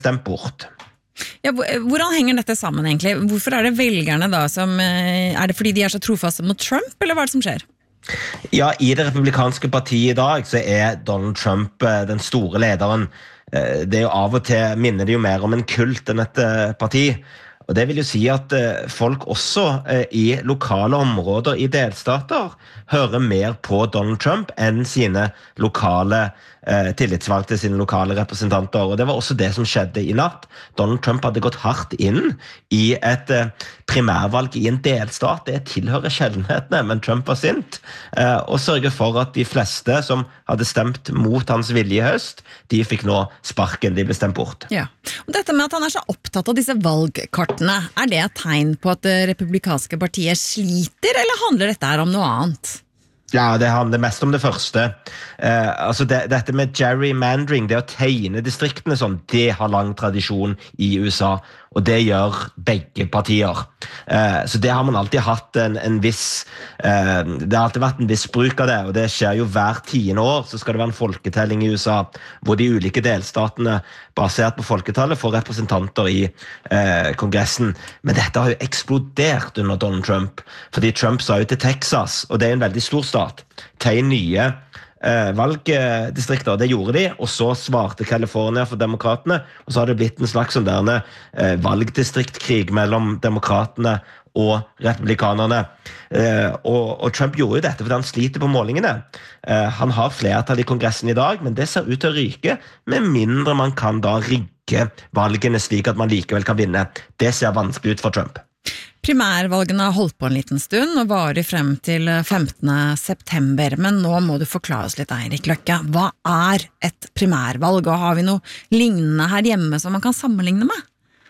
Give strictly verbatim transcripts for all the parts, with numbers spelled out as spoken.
stemt bort. Ja, hvordan henger dette sammen egentlig? Hvorfor er det velgerne da som, er det fordi de er så trofaste mot Trump, eller hva er det som skjer? Ja, i det republikanske partiet i dag så er Donald Trump den store lederen. Det er jo av og til, minner det jo mer om en kult enn et parti. Og det vil jo si at folk også i lokale områder i delstater hører mer på Donald Trump enn sine lokale eh, tillitsvalgte, sine lokale representanter. Og det var også det som skjedde i natt. Donald Trump hadde gått hardt inn i et eh, primærvalg i en delstat. Det tilhører sjeldenhetene, men Trump var sint. Eh, og sørget for at de fleste som hadde stemt mot hans vilje i høst, de fikk nå sparken, de ble stemt bort. Ja. Og dette med at han er så opptatt av disse valgkartene, er det et tegn på at det republikanske partiet sliter, eller handler dette her om noe annet? Ja, det handler mest om det første. Eh, altså det, dette med gerrymandering, det å tegne distriktene sånn, det har lang tradisjon i U S A, og det gjør begge partier. Eh, så det har man alltid hatt en, en viss, eh, det har alltid vært en viss bruk av det, og det skjer jo hver tiende år, så skal det være en folketelling i U S A, hvor de ulike delstatene, basert på folketallet, får representanter i eh, kongressen. Men dette har jo eksplodert under Donald Trump, fordi Trump sa jo til Texas, og det er en veldig stor stat, tegn nye eh, valgdistrikter, det gjorde de, og så svarte California for demokratene, og så har det blitt en slags sånn derne eh, valgdistriktkrig mellom demokratene og republikanerne. Eh, og, og Trump gjorde jo dette fordi han sliter på målingene. Eh, han har flertall i kongressen i dag, men det ser ut til å ryke, med mindre man kan da rigge valgene slik at man likevel kan vinne. Det ser vanskelig ut for Trump. Primærvalgene har holdt på en liten stund og varer frem til femtende september, men nå må du forklare oss litt, Eirik Løkke. Hva er et primærvalg, og har vi noe lignende her hjemme som man kan sammenligne med?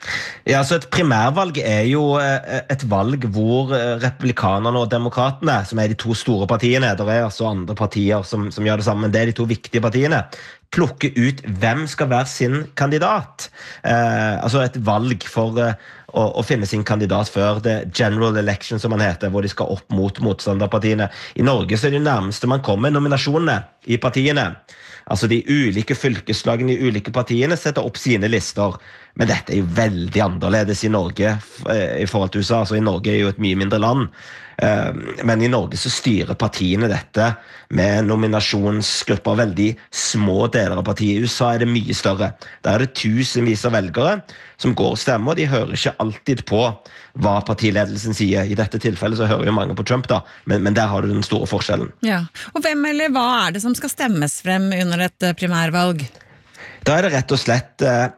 Ja, så et primærvalg er jo et valg hvor republikanerne og demokratene, som er de to store partiene, det er altså andre partier som, som gjør det samme, men det er de to viktige partiene, plukker ut hvem skal være sin kandidat. Eh, altså et valg for eh, å, å finne sin kandidat før det general election, som man heter, hvor de skal opp mot motstanderpartiene. I Norge så er det nærmeste man kommer nominasjonene i partiene. Altså de ulike fylkeslagene i ulike partiene setter opp sine lister. Men dette er jo veldig annerledes i Norge i forhold til U S A. Altså i Norge er jo et mye mindre land. Men i Norge så styrer partiene dette med nominasjonsgrupper, veldig små deler av partiet. I U S A er det mye større. Der er det tusenvis av velgere som går og stemmer, og de hører ikke alltid på hva partiledelsen sier. I dette tilfellet så hører jo mange på Trump da, men, men der har du den store forskjellen. Ja, og hvem eller hva er det som skal stemmes frem under et primærvalg? Da er det rett og slett eh,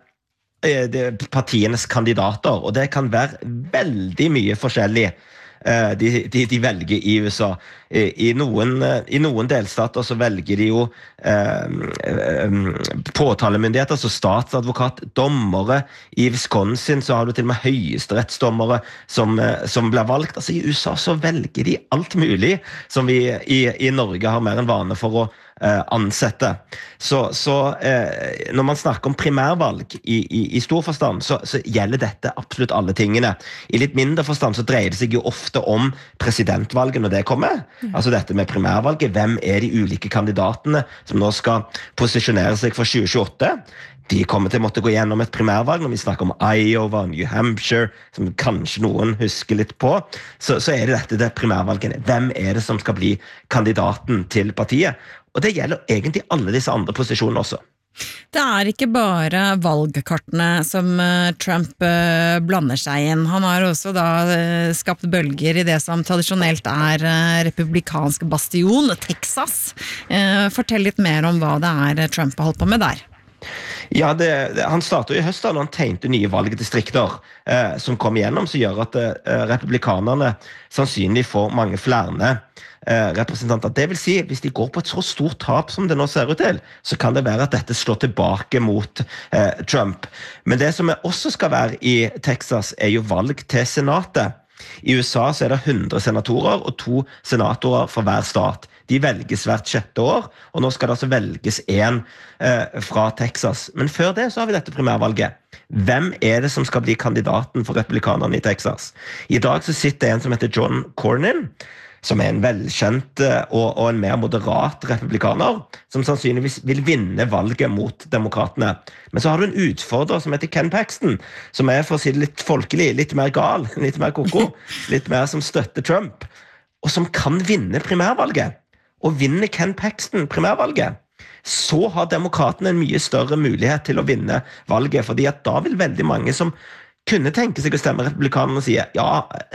partienes kandidater, og det kan være veldig mye forskjellig eh, de, de, de velger i U S A. I, i, noen, I noen delstater så velger de jo eh, eh, påtalemyndigheter, altså statsadvokat, dommere. I Wisconsin så har du til og med høyesterettsdommere som, eh, som blir valgt. Altså i U S A så velger de alt mulig som vi i, i Norge har mer enn vane for å ansette. Så, så eh, når man snakker om primærvalg i, i, i stor forstand, så, så gjelder dette absolutt alle tingene. I litt mindre forstand så dreier det seg jo ofte om presidentvalget når det kommer. Mm. Altså dette med primærvalget. Hvem er de ulike kandidatene som nå skal posisjonere seg for tjue tjueåtte? De kommer til å måtte gå gjennom et primærvalg når vi snakker om Iowa, New Hampshire, som kanskje noen husker litt på. Så, så er det dette det primærvalgene. Hvem er det som skal bli kandidaten til partiet? Og det gjelder egentlig alle disse andre posisjonene også. Det er ikke bare valgkartene som Trump blander seg inn. Han har også da skapt bølger i det som tradisjonelt er republikansk bastion, Texas. Fortell litt mer om hva det er Trump har holdt på med der. Ja, det, det, han startet i høst da han tegnte nye valgdistrikter eh, som kom igjennom, som gjør at eh, republikanerne sannsynlig får mange flere eh, representanter. Det vil si, hvis de går på et så stort tap som det nå ser ut til, så kan det være at dette slår tilbake mot eh, Trump. Men det som også skal være i Texas er jo valg til senatet. I U S A så er det hundre senatorer og to senatorer for hver stat. De velges hvert sjette år, og nå skal det altså velges en eh, fra Texas. Men før det så har vi dette primærvalget. Hvem er det som skal bli kandidaten for republikanerne i Texas? I dag så sitter en som heter John Cornyn, som er en velkjent og, og en mer moderat republikaner, som sannsynligvis vil vinne valget mot demokratene. Men så har du en utfordrer som heter Ken Paxton, som er for å si det litt folkelig, litt mer gal, litt mer koko, litt mer som støtter Trump, og som kan vinne primærvalget. Og vinner Ken Paxton primærvalget, så har demokratene en mye større mulighet til å vinne valget, fordi at da vil veldig mange som kunne tenke seg å stemme republikanerne og si ja,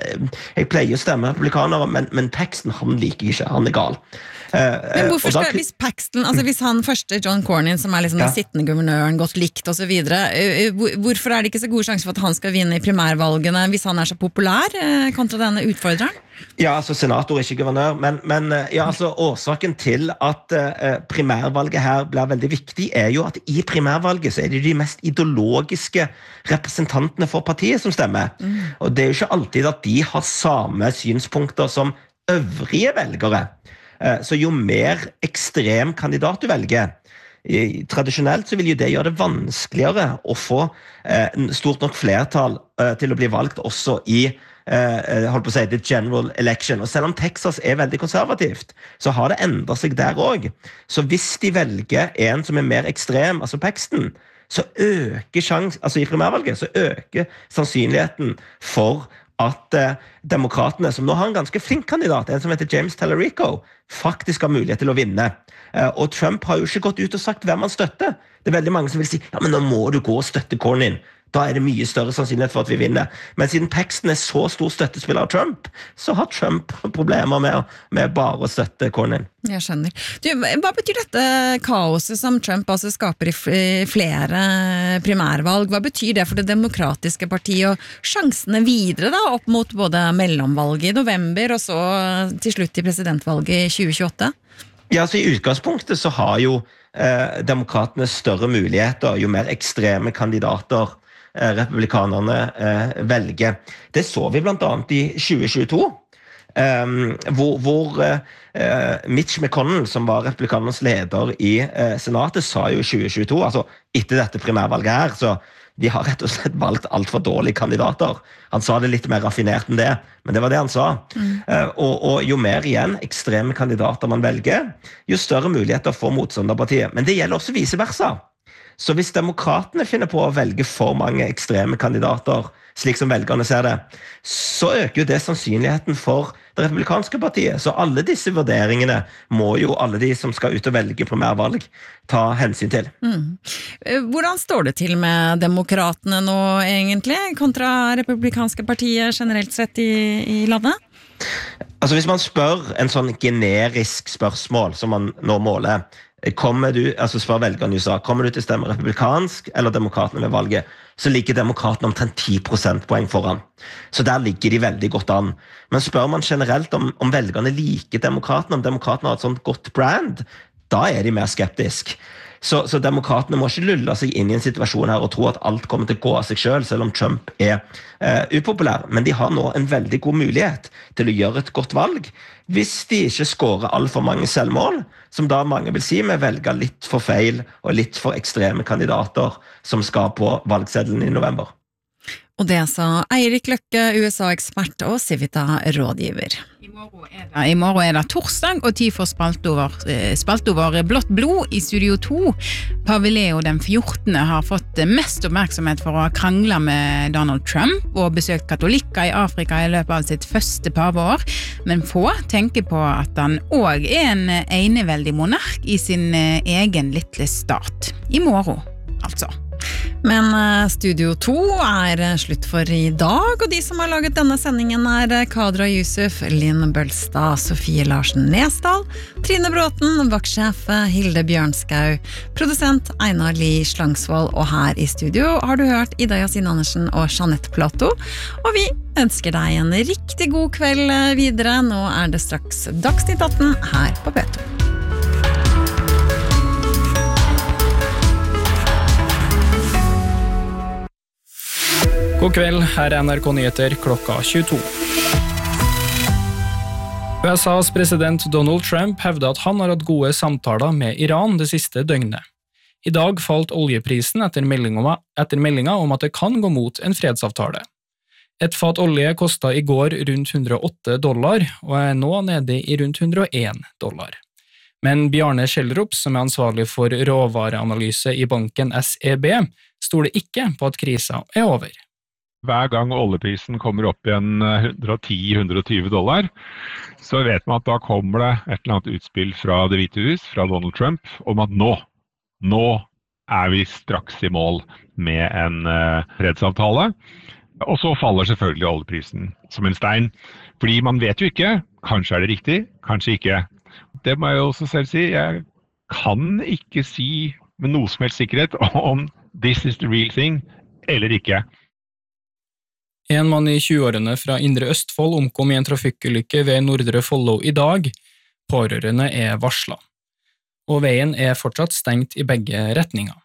jeg pleier å stemme republikanere, men, men Paxton, han liker ikke, han er gal. Men hvorfor skal, da, hvis Paxton, altså hvis han første John Cornyn, som er liksom den ja. sittende guvernøren, godt likt og så videre, hvorfor er det ikke så gode sjanser for at han skal vinne i primærvalgene hvis han er så populær kontra denne utfordreren? Ja, altså senator, ikke guvernør, men, men ja, altså, årsaken til at uh, primærvalget her blir veldig viktig er jo at i primærvalget så er det de mest ideologiske representantene for partiet som stemmer. Mm. Og det er jo ikke alltid at de har samme synspunkter som øvrige velgere. Uh, så jo mer ekstrem kandidat du velger, I, tradisjonelt så vil jo det gjøre det vanskeligere å få uh, stort nok flertall uh, til å bli valgt også i Uh, holdt på å si, the general election. Og selv om Texas er veldig konservativt, så har det endret seg der også. Så hvis de velger en som er mer ekstrem, altså Paxton, så øker sjans, altså i primærvalget, så øker sannsynligheten for at uh, demokratene, som nå har en ganske flink kandidat, en som heter James Tallarico, faktisk har mulighet til å vinne. Uh, og Trump har jo ikke gått ut og sagt hvem han støtter. Det er veldig mange som vil si, ja, men nå må du gå og støtte Cornyn. Da er det mye større sannsynlighet for at vi vinner. Men siden Paxton er så stor støttespiller av Trump, så har Trump problemer med, med bare å støtte Cornyn. Jeg skjønner. Du, hva betyr dette kaoset som Trump altså skaper i flere primærvalg? Hva betyr det for det demokratiske partiet og sjansene videre da, opp mot både mellomvalget i november og så til slutt i presidentvalget i tjue tjueåtte? Ja, så i utgangspunktet så har jo eh, demokratene større muligheter, jo mer ekstreme kandidater republikanerne eh, velger. Det så vi blant annet i tjue tjueto, eh, hvor, hvor eh, Mitch McConnell, som var republikanernes leder i eh, senatet, sa jo i tjue tjueto, altså etter dette primærvalget her, så de har rett og slett valgt alt for dårlige kandidater. Han sa det litt mer raffinert enn det, men det var det han sa. Mm. Eh, og, og jo mer igjen ekstreme kandidater man velger, jo større muligheter for motstanderpartiet. Men det gjelder også vice versa. Så hvis demokratene finner på å velge for mange ekstreme kandidater, slik som velgerne ser det, så øker jo det sannsynligheten for det republikanske partiet. Så alle disse vurderingene må jo alle de som skal ut og velge primærvalg ta hensyn til. Mm. Hvordan står det til med demokratene nå egentlig, kontra republikanske partiet generelt sett i, i landet? Altså hvis man spør en sånn generisk spørsmål som man nå måler, kommer du, altså spør velgerne i U S A, kommer du til å stemme republikansk eller demokratene ved valget, så ligger demokratene omtrent ti prosentpoeng foran. Så der ligger de veldig godt an. Men spør man generelt om, om velgerne liker demokratene, om demokratene har et sånt godt brand, da er de mer skeptisk. Så, så demokratene må ikke lulle seg inn i en situasjon her og tro at alt kommer til å gå av seg selv, selv om Trump er uh, upopulær. Men de har nå en veldig god mulighet til å gjøre et godt valg, hvis de ikke skårer alt for mange selvmål, som da mange vil si med velge litt for feil og litt for ekstreme kandidater som skal på valgseddelen i november. Og det sa Eirik Løkke, U S A-ekspert og Civita-rådgiver. I morgen er det, i morgen er det torsdag, og tid for spaltover, spaltover blått blod i Studio to. Pave Leo den fjortende har fått mest oppmerksomhet for å ha kranglet med Donald Trump og besøkt katolikker i Afrika i løpet av sitt første paveår, men få tenker på at han også er en eneveldig monark i sin egen lille stat. I morgen, altså. Men Studio to er slutt for i dag, og de som har laget denne sendingen er Kadra Yusuf, Linn Bølstad, Sofie Larsen Nesdal, Trine Bråten, vaktsjef Hilde Bjørnskau, produsent Einar Lie Slangsvold, og her i studio har du hørt Ida Yasin Andersen og Jeanette Plato, og vi ønsker deg en riktig god kveld videre. Nå er det straks Dagsnytt atten her på P to. God kveld, her er N R K Nyheter klokka tjueto. U S A's president Donald Trump hevder at han har hatt gode samtaler med Iran det siste døgnet. I dag falt oljeprisen etter meldinga, etter meldinga om at det kan gå mot en fredsavtale. Et fat olje kostet i går rundt hundre og åtte dollar, og er nå nede i rundt hundre og en dollar. Men Bjarne Kjellrup, som er ansvarlig for råvareanalyse i banken S E B, stoler ikke på at krisen er over. Hver gang oljeprisen kommer opp igjen hundre og ti til hundre og tjue dollar, så vet man at da kommer det et eller annet utspill fra Det hvite hus, fra Donald Trump, om at nå, nå er vi straks i mål med en uh, fredsavtale. Og så faller selvfølgelig oljeprisen som en stein, fordi man vet jo ikke, kanskje er det riktig, kanskje ikke. Det må jeg også selv si, jeg kan ikke si med noe som helst sikkerhet om this is the real thing, eller ikke. En mann i tjueårene fra Indre Østfold omkom i en trafikkulykke ved Nordre Follo i dag. Pårørende er varslet. Og veien er fortsatt stengt i begge retninger.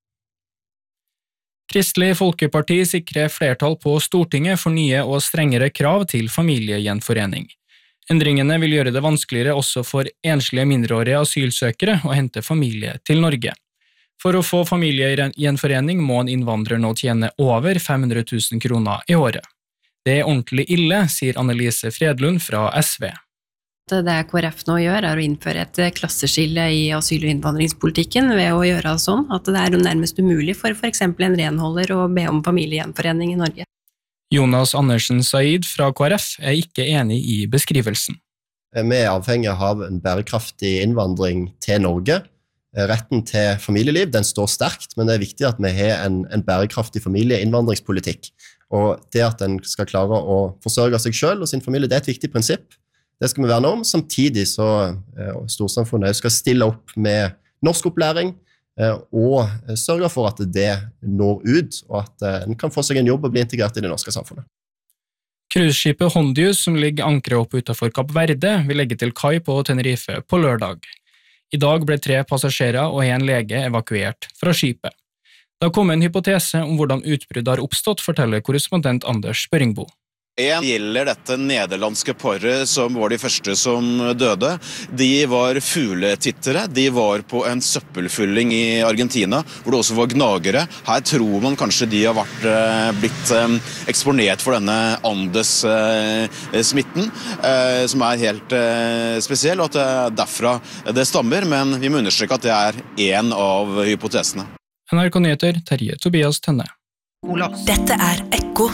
Kristelig Folkeparti sikrer flertall på Stortinget for nye og strengere krav til familiegjenforening. Endringene vil gjøre det vanskeligere også for enslige mindreårige asylsøkere å hente familie til Norge. For å få familiegjenforening må en innvandrer nå tjene over fem hundre tusen kroner i året. Det er ordentlig ille, sier Annelise Fredlund fra S V. Det K R F nå gjør er å innføre et klasseskille i asyl- og innvandringspolitikken ved å gjøre sånn at det er nærmest umulig for for eksempel en renholder å be om familiegjenforening i Norge. Jonas Andersen Said fra K R F er ikke enig i beskrivelsen. Vi er avhengig av en bærekraftig innvandring til Norge. Retten til familieliv, den står sterkt, men det er viktig at vi har en, en bærekraftig familieinnvandringspolitikk. Og det at en skal klare å forsørge seg selv og sin familie, det er et viktig prinsipp. Det skal vi verne om, samtidig så eh, storsamfunnet skal stille opp med norskopplæring eh, og sørge for at det når ut, og at eh, en kan få seg en jobb og bli integrert i det norske samfunnet. Cruiseskipet Hondius, som ligger ankret opp utenfor Kapp Verde, vil legge til kai på Tenerife på lørdag. I dag ble tre passasjerer og en lege evakuert fra skipet. Det har kommet en hypotese om hvordan utbruddet har oppstått, forteller korrespondent Anders Børingbo. En gjelder dette nederlandske paret som var de første som døde. De var fugletittere, de var på en søppelfylling i Argentina, hvor det også var gnagere. Her tror man kanskje de har vært, blitt eksponert for denne Andes-smitten, som er helt spesiell, og at det er derfra det stammer, men vi må understreke at det er en av hypotesene. N R K Nyheter, Terje Tobias Tønne. Dette er Ekko.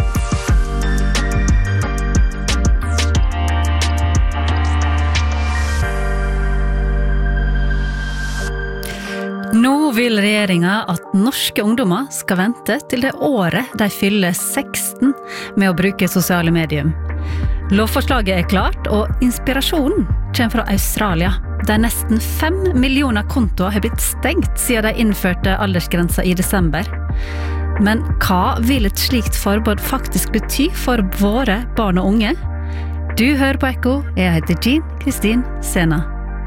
Nå vil regjeringa at norske ungdommer skal vente til det året de fyller seksten med å bruke sosiale medier. Lovforslaget er klart, og inspirasjonen kommer fra Australia, der nesten fem millioner kontoer har blitt stengt siden de innførte aldersgrensa i desember. Men hva vil et slikt forbud faktisk bety for våre barn og unge? Du hører på Ekko, jeg heter Jean Kristin Sena.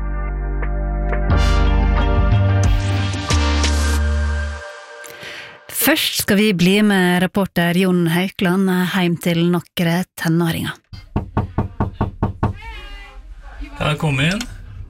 Først skal vi bli med reporter Jon Haukland hjem til noen tenåringer. Kan jeg komme inn?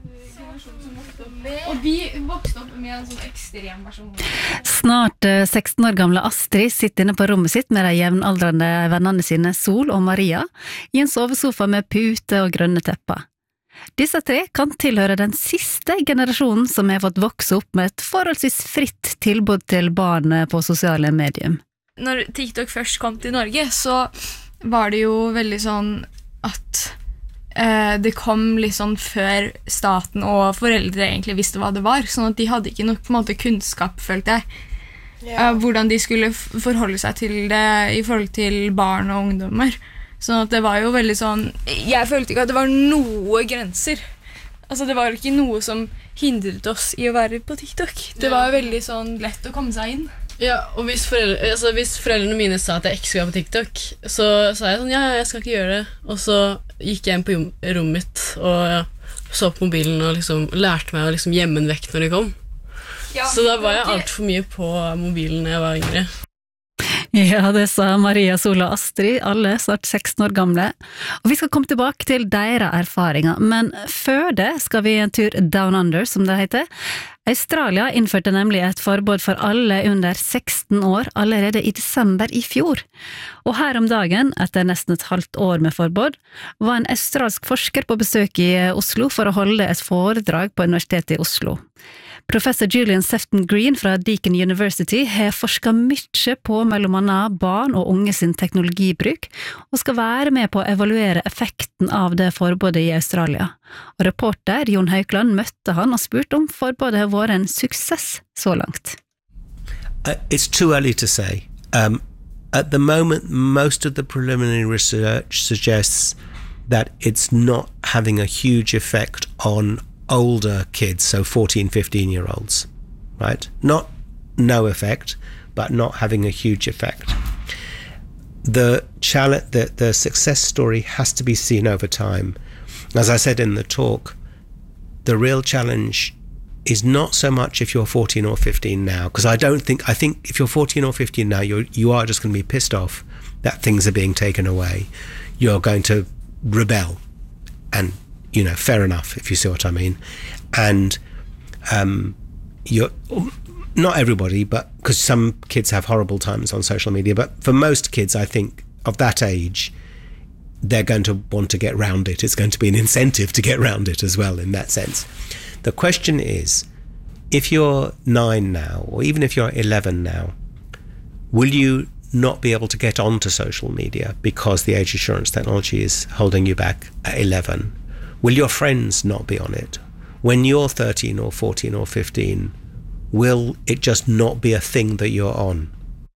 Og vi vokste opp med en sånn ekstrem versjon. Snart seksten år gamle Astrid sitter inne på rommet sitt med de jevnaldrende vennene sine Sol og Maria i en sovesofa med pute og grønne tepper. Disse tre kan tilhøre den siste generasjonen som har fått vokse opp med et forholdsvis fritt tilbud til barn på sosiale medier. Når TikTok først kom til Norge, så var det jo veldig sånn at eh, det kom litt sånn før staten og foreldre egentlig visste hva det var, sånn at de hadde ikke nok på en måte kunnskap, følte jeg, ja. eh, hvordan de skulle forholde seg til det i forhold til barn og ungdommer. Sånn at det var jo veldig sånn, jeg følte ikke at det var noe grenser. Altså det var ikke noe som hindret oss i å være på TikTok. Det var veldig sånn lett å komme seg inn. Ja, og hvis, foreldre, altså hvis foreldrene mine sa at jeg ikke skulle være på TikTok, så sa jeg sånn, ja, jeg skal ikke gjøre det. Og så gikk jeg inn på rommet mitt og ja, så på mobilen og liksom lærte meg å liksom gjemme den vekk når de kom. Ja, så da var jeg alt for mye på mobilen når jeg var yngre. Ja, det sa Maria Sola og Astrid, alle snart seksten år gamle. Og vi skal komme tilbake til deres erfaringer, men før det skal vi en tur down under, som det heter. Australia innførte nemlig et forbud for alle under seksten år allerede i desember i fjor. Og her om dagen, etter nesten et halvt år med forbud, var en australsk forsker på besøk i Oslo for å holde et foredrag på Universitetet i Oslo. Professor Julian Sefton Green fra Deakin University har forsket mye på mellom annet barn og unge sin teknologibruk, og skal være med på å evaluere effekten av det forbudet i Australia. Og reporter Jon Haukland møtte han og spurte om forbudet har vært en suksess så langt. Uh, it's too early to say. Um, at the moment, most of the preliminary research suggests that it's not having a huge effect on older kids, so fourteen, fifteen year olds, right? Not no effect, but not having a huge effect. The challenge, the, the success story has to be seen over time. As I said in the talk, the real challenge is not so much if you're fourteen or fifteen now, because I don't think, I think if you're fourteen or fifteen now, you're, you are just going to be pissed off that things are being taken away. You're going to rebel, and you know, fair enough, if you see what I mean. And um, you're, not everybody, but because some kids have horrible times on social media, but for most kids, I think, of that age, they're going to want to get round it. It's going to be an incentive to get round it as well, in that sense. The question is, if you're nine now, or even if you're eleven now, will you not be able to get onto social media because the age assurance technology is holding you back at eleven? Will your friends not be on it? When you're thirteen or fourteen or fifteen, will it just not be a thing that you're on?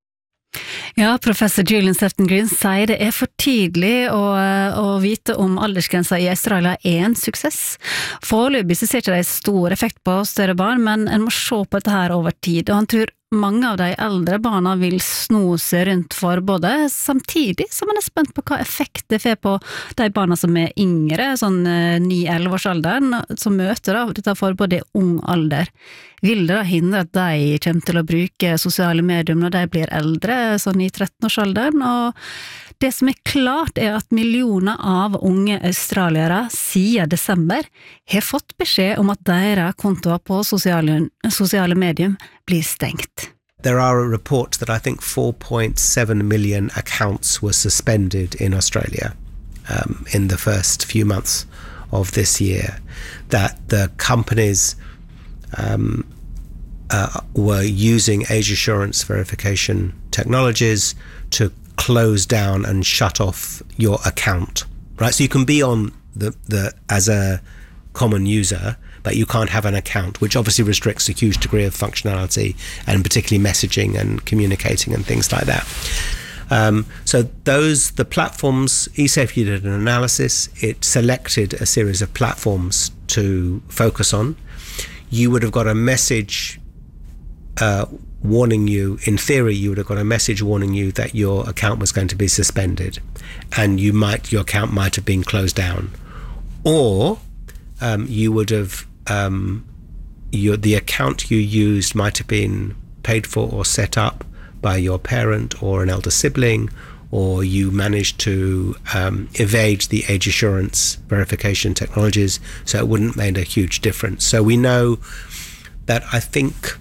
Ja, professor Julian Sefton Green sier det er for tidlig å, å vite om aldersgrensa i Australia er en suksess. Foreløpig så ser ikke det stor effekt på større barn, men en må se på dette her over tid, og han tror mange av de eldre barna vil sno seg rundt forbudet, samtidig som man er spent på hva effekt det får på de barna som er yngre, sånn ni-elleve års alderen, som møter da, dette forbudet i ung alder. Vil det da hindre at de kommer til å bruke sosiale medier når de blir eldre, sånn i tretten års alderen? Og det som er klart er at millioner av unge australiere siden desember har fått beskjed om at deres kontoer på sosiale, sosiale medier blir stengt. There are reports that I think four point seven million accounts were suspended in Australia um, in the first few months of this year, that the companies um, uh, were using age assurance verification technologies to close down and shut off your account, right? So you can be on the, the as a common user, but you can't have an account, which obviously restricts a huge degree of functionality and particularly messaging and communicating and things like that. Um, so those, the platforms, eSafety did an analysis, it selected a series of platforms to focus on. You would have got a message uh, warning you, in theory, you would have got a message warning you that your account was going to be suspended, and you might, your account might have been closed down. Or um, you would have, um, your, the account you used might have been paid for or set up by your parent or an elder sibling, or you managed to um, evade the age assurance verification technologies, so it wouldn't make a huge difference. So we know that, I think,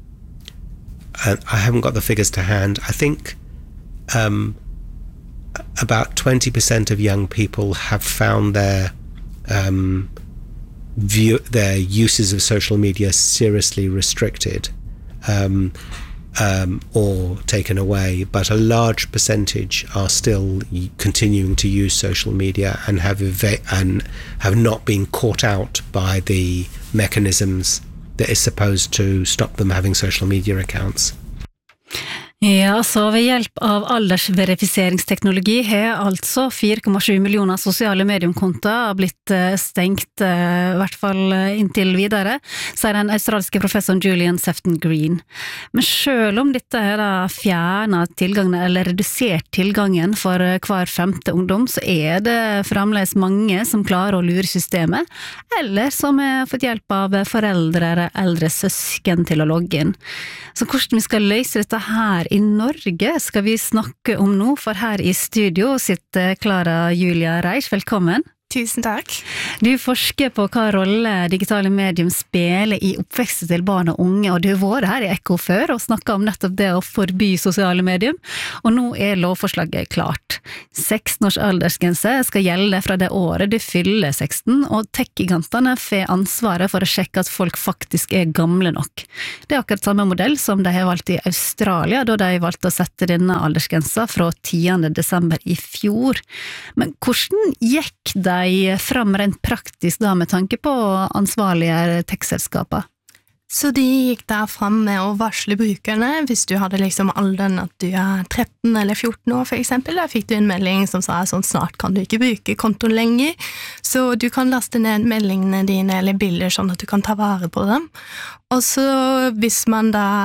uh, I haven't got the figures to hand, I think um, about twenty percent of young people have found their um, view, their uses of social media seriously restricted. Um, Um, or taken away, but a large percentage are still continuing to use social media and have eva- and have not been caught out by the mechanisms that is supposed to stop them having social media accounts. Ja, så ved hjelp av aldersverifiseringsteknologi har altså fire komma sju millioner sosiale mediumkontoer blitt stengt, i hvert fall inntil videre, sier den australske professoren Julian Sefton Green. Men selv om dette har fjernet tilgangen eller redusert tilgangen for hver femte ungdom, så er det fremdeles mange som klarer å lure systemet, eller som har fått hjelp av foreldre eller eldre søsken til å logge inn. Så hvordan vi skal løse dette her her i Norge skal vi snakke om nå, for her i studio sitter Clara Julia Reich. Velkommen. Tusen takk. Du forsker på hva rolle digitale medium spiller i oppveksten til barn og unge, og du har vært her i Ekko før og snakket om nettopp det å forby sosiale medium, og nå er lovforslaget klart. seksten års aldersgrense skal gjelde fra det året du fyller seksten, og tech-gigantene får ansvaret for å sjekke at folk faktisk er gamle nok. Det er akkurat samme modell som de har valgt i Australia, da de valgte å sette denne aldersgrensa fra tiende desember i fjor. Men hvordan gikk de fram rent praktisk da med tanke på ansvarlige tech-selskaper? Så de gikk der fram med å varsle brukerne hvis du hadde liksom alderen at du er tretten eller fjorten år for eksempel. Da fikk du en melding som sa sånn, snart kan du ikke bruke kontoen lenger, så du kan laste ned meldingene dine eller bilder sånn at du kan ta vare på dem. Og så hvis man da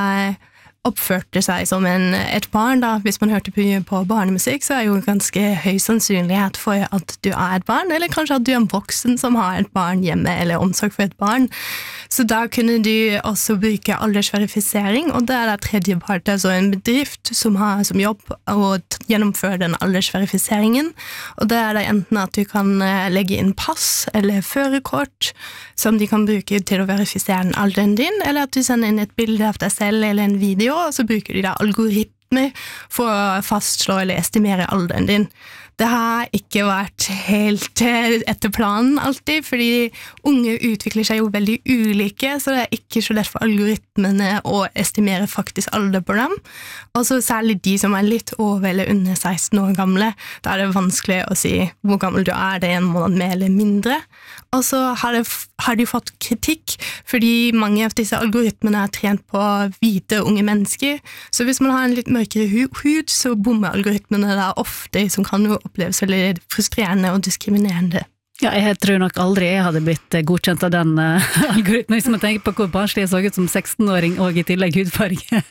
oppførte seg som en, et barn da, hvis man hørte på, på barnemusikk, så er jo ganske høy sannsynlighet for at du er et barn, eller kanskje at du er en voksen som har et barn hjemme, eller omsorg for et barn. Så da kunne du også bruke aldersverifisering, og det er det tredje part, altså en bedrift som har som jobb å gjennomføre den aldersverifiseringen, og det er det enten at du kan legge inn pass eller førerkort, som de kan bruke til å verifisere den alderen din, eller at du sender inn et bilde av deg selv eller en video, og så bruker de da algoritmer for å fastslå eller estimere alderen din. Det har ikke vært helt etter planen alltid, fordi unge utvikler seg jo veldig ulike, så det er ikke så lett for algoritmene å estimere faktisk alder på dem. Og så særlig de som er litt over eller under seksten år gamle, da er det vanskelig å si hvor gammel du er, det er en måned mer eller mindre. Og så har, det, har de fått kritikk, fordi mange av disse algoritmene er trent på hvite unge mennesker, så hvis man har en litt mørkere hud, så bommer algoritmene da ofte, som kan jo oppleves veldig frustrerende og diskriminerende. Ja, jeg tror nok aldri jeg hadde blitt godkjent av den uh, algoritmen, hvis man tenker på hvor barnslig jeg så ut som seksten-åring og i tillegg hudfarge.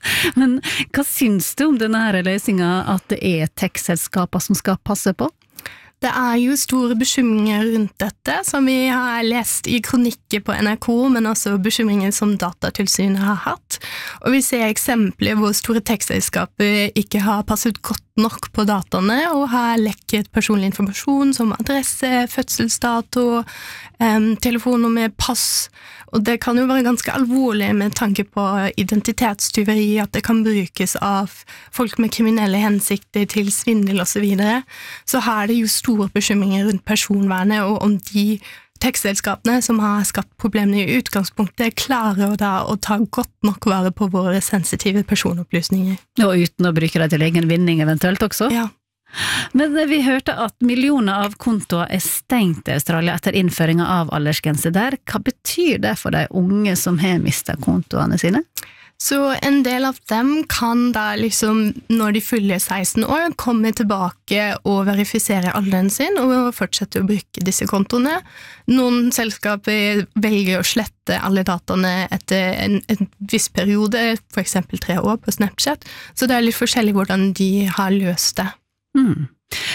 Men hva syns du om denne her løsningen at det er tech-selskaper som skal passe på? Det er jo store bekymringer rundt dette, som vi har lest i kronikker på N R K, men også bekymringer som Datatilsynet har hatt. Og vi ser eksempler hvor store tech-selskaper ikke har passet godt nok på dataene, og har lekket personlig informasjon som adresse, fødselsdato, um, telefonnummer, pass. Og det kan jo være ganske alvorlig med tanke på identitetstyveri, at det kan brukes av folk med kriminelle hensikter til svindel og så videre. Så har det jo store bekymringer rundt personvernet, og om de tech-selskapene som har skapt problemene i utgangspunktet klarer da å ta godt nok vare på våre sensitive personopplysninger. Og uten å bruke det til egen vinning eventuelt også? Ja. Men vi hørte at millioner av kontoer er stengt i Australia etter innføringen av aldersgrense der. Hva betyr det for de unge som har mistet kontoene sine? Så en del av dem kan da liksom, når de fyller seksten år, komme tilbake og verifisere alderen sin og fortsette å bruke disse kontoene. Noen selskaper velger å slette alle dataene etter en, en viss periode, for eksempel tre år på Snapchat, så det er litt forskjellig hvordan de har løst det. Mm.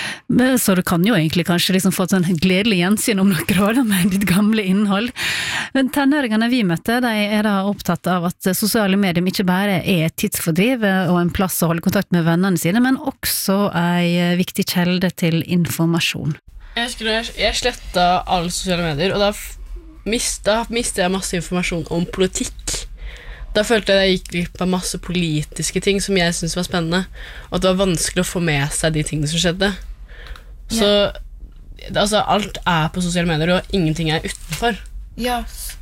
Så du kan jo egentlig kanskje liksom få et sånn gledelig gjensyn om noen år med ditt gamle innhold. Men tenåringene vi møtte, de er da opptatt av at sosiale medier ikke bare er tidsfordriv og en plass å holde kontakt med vennene sine, men også en viktig kjelde til informasjon. Jeg husker når jeg, jeg slettet alle sosiale medier, og da mistet, mistet jeg masse informasjon om politikk. Da følte jeg at jeg gikk glipp av masse politiske ting som jeg syntes var spennende, og at det var vanskelig å få med seg de tingene som skjedde. Så altså, alt er på sosiale medier, og ingenting er utenfor. Ja.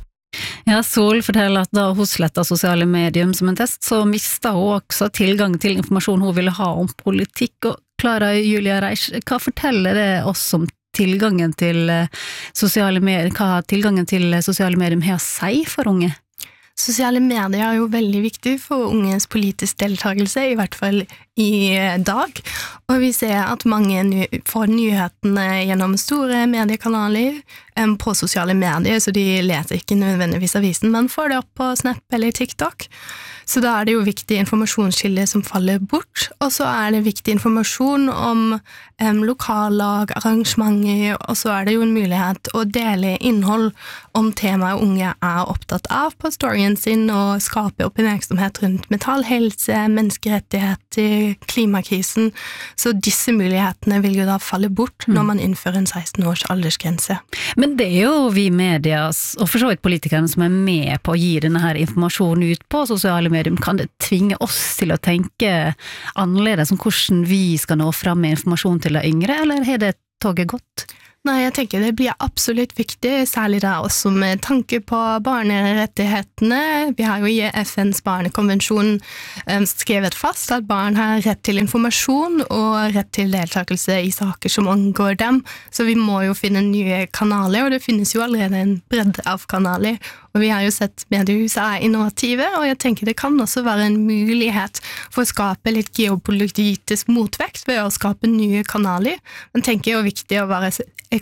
Ja, Sol forteller at da hun slettet sosiale medier som en test, så mistet hun også tilgang til informasjon hun ville ha om politikk. Og Clara Julia Reich, hva forteller det oss om tilgangen til sosiale medier, hva tilgangen til sosiale medier har å si for unge? Sosiale medier er jo veldig viktig for unges politisk deltakelse, i hvert fall i dag. Og vi ser at mange ny- får nyhetene gjennom store mediekanaler, um, på sosiale medier, så de leser ikke nødvendigvis avisen, men får det opp på Snap eller TikTok. Så da er det jo viktig informasjonskilder som faller bort, og så er det viktig informasjon om um, lokallag, arrangementer, og så er det jo en mulighet å dele innhold om temaer unge er opptatt av på storyen sin, og skape oppmerksomhet rundt metallhelse, menneskerettigheter, klimakrisen. Så disse mulighetene vil jo da falle bort når man innfører en seksten års aldersgrense. Men det er jo vi medias, og for så vidt politikerne, som er med på å gi denne her informasjonen ut på sosiale medium. Kan det tvinge oss til å tenke annerledes om hvordan vi skal nå fram med informasjon til de yngre, eller har det toget gått? Nei, jeg tenker det blir absolutt viktig, særlig da også med tanke på barnerettighetene. Vi har jo i F N's barnekonvensjon um, skrevet fast at barn har rett til informasjon og rett til deltakelse i saker som angår dem, så vi må jo finne nye kanaler, og det finnes jo allerede en bredde av kanaler. Og vi har jo sett mediehuset er innovative, og jeg tenker det kan også være en mulighet for å skape litt geopolitisk motvekt ved å skape nye kanaler. Men tenker jeg jo viktig å være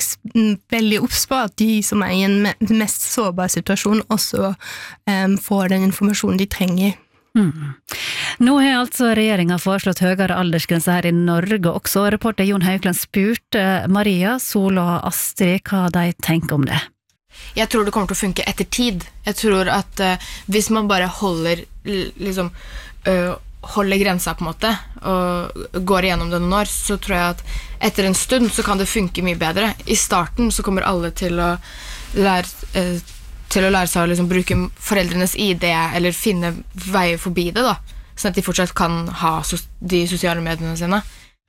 veldig obs på at de som er i en mest sårbar situasjon også um, får den informasjonen de trenger. Mm. Nå har altså regjeringen foreslått høyere aldersgrense her i Norge også. Reporter Jon Haugland spurte Maria, Sola og Astrid hva de tenker om det. Jeg tror det kommer til å funke etter tid. Jeg tror at uh, hvis man bare holder liksom, uh, holder grensa på en måte og går igjennom det noen år, så tror jeg at etter en stund så kan det funke mye bedre. I starten så kommer alle til å lære, uh, til å lære seg å liksom, bruke foreldrenes I D eller finne veier forbi det da, sånn at de fortsatt kan ha sos- de sosiale mediene sine.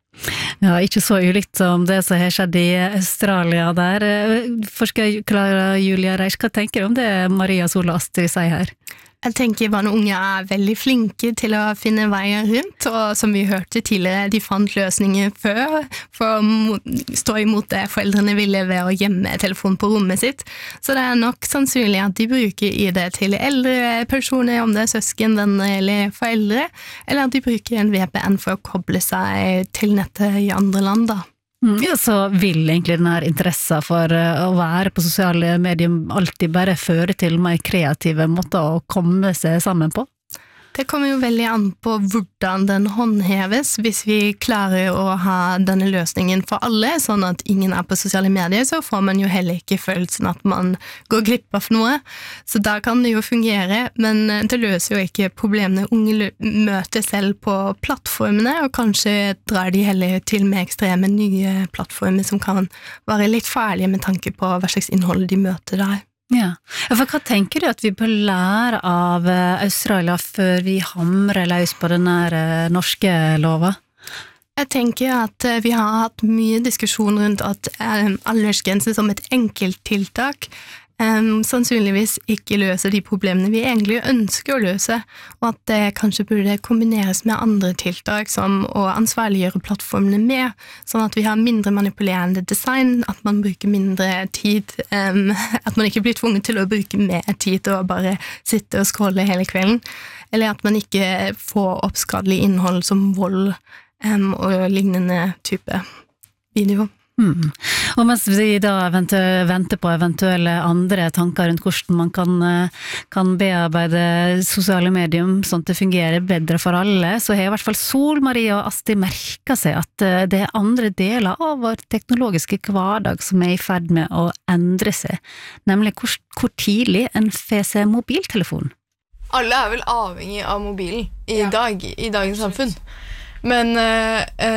Ja, ikke så ulikt som det som har skjedd i Australia der. Forsker Klara Julia Reich, hva tenker du om det Maria Sola Astrid sier her? Jeg tenker barn og unge er veldig flinke til å finne veier rundt, og som vi hørte tidligere, de fant løsninger før for å stå imot det foreldrene ville ved å gjemme telefonen på rommet sitt. Så det er nok sannsynlig at de bruker I D til eldre personer, om det er søsken, venner eller foreldre, eller at de bruker en V P N for å koble seg til nettet i andre land da. Ja, så vil egentlig denne interessen for å være på sosiale medier alltid bare føre til mer kreative måter å komme seg sammen på? Det kommer jo veldig an på hvordan den håndheves. Hvis vi klarer å ha denne løsningen for alle, sånn at ingen er på sosiale medier, så får man jo heller ikke følelsen at man går glipp av noe. Så da kan det jo fungere, men det løser jo ikke problemene unge møter selv på plattformene, og kanskje drar de heller til med ekstreme nye plattformer som kan være litt farlige med tanke på hva slags innhold de møter der. Ja, for hva tenker du at vi bør lære av Australia før vi hamrer løs på denne norske lova? Jeg tenker at vi har hatt mye diskusjon rundt at aldersgrense som et enkelt tiltak Um, sannsynligvis ikke løser de problemene vi egentlig ønsker å løse, og at det kanskje burde kombineres med andre tiltak som å ansvarliggjøre plattformene med, sånn at vi har mindre manipulerende design, at man bruker mindre tid, um, at man ikke blir tvunget til å bruke mer tid og bare sitte og scrolle hele kvelden, eller at man ikke får oppskadelig innhold som vold um, og lignende type video. Mm. Og mens vi da venter på eventuelle andre tanker rundt hvordan man kan, kan bearbeide sosiale medium sånn at det fungerer bedre for alle, så har i hvert fall Sol, Maria og Astrid merket seg at det er andre deler av vår teknologiske hverdag som er i ferd med å endre seg, nemlig hvor, hvor tidlig en får seg mobiltelefon. Alle er vel avhengig av mobilen i ja. dag, i dagens samfunn. Men uh,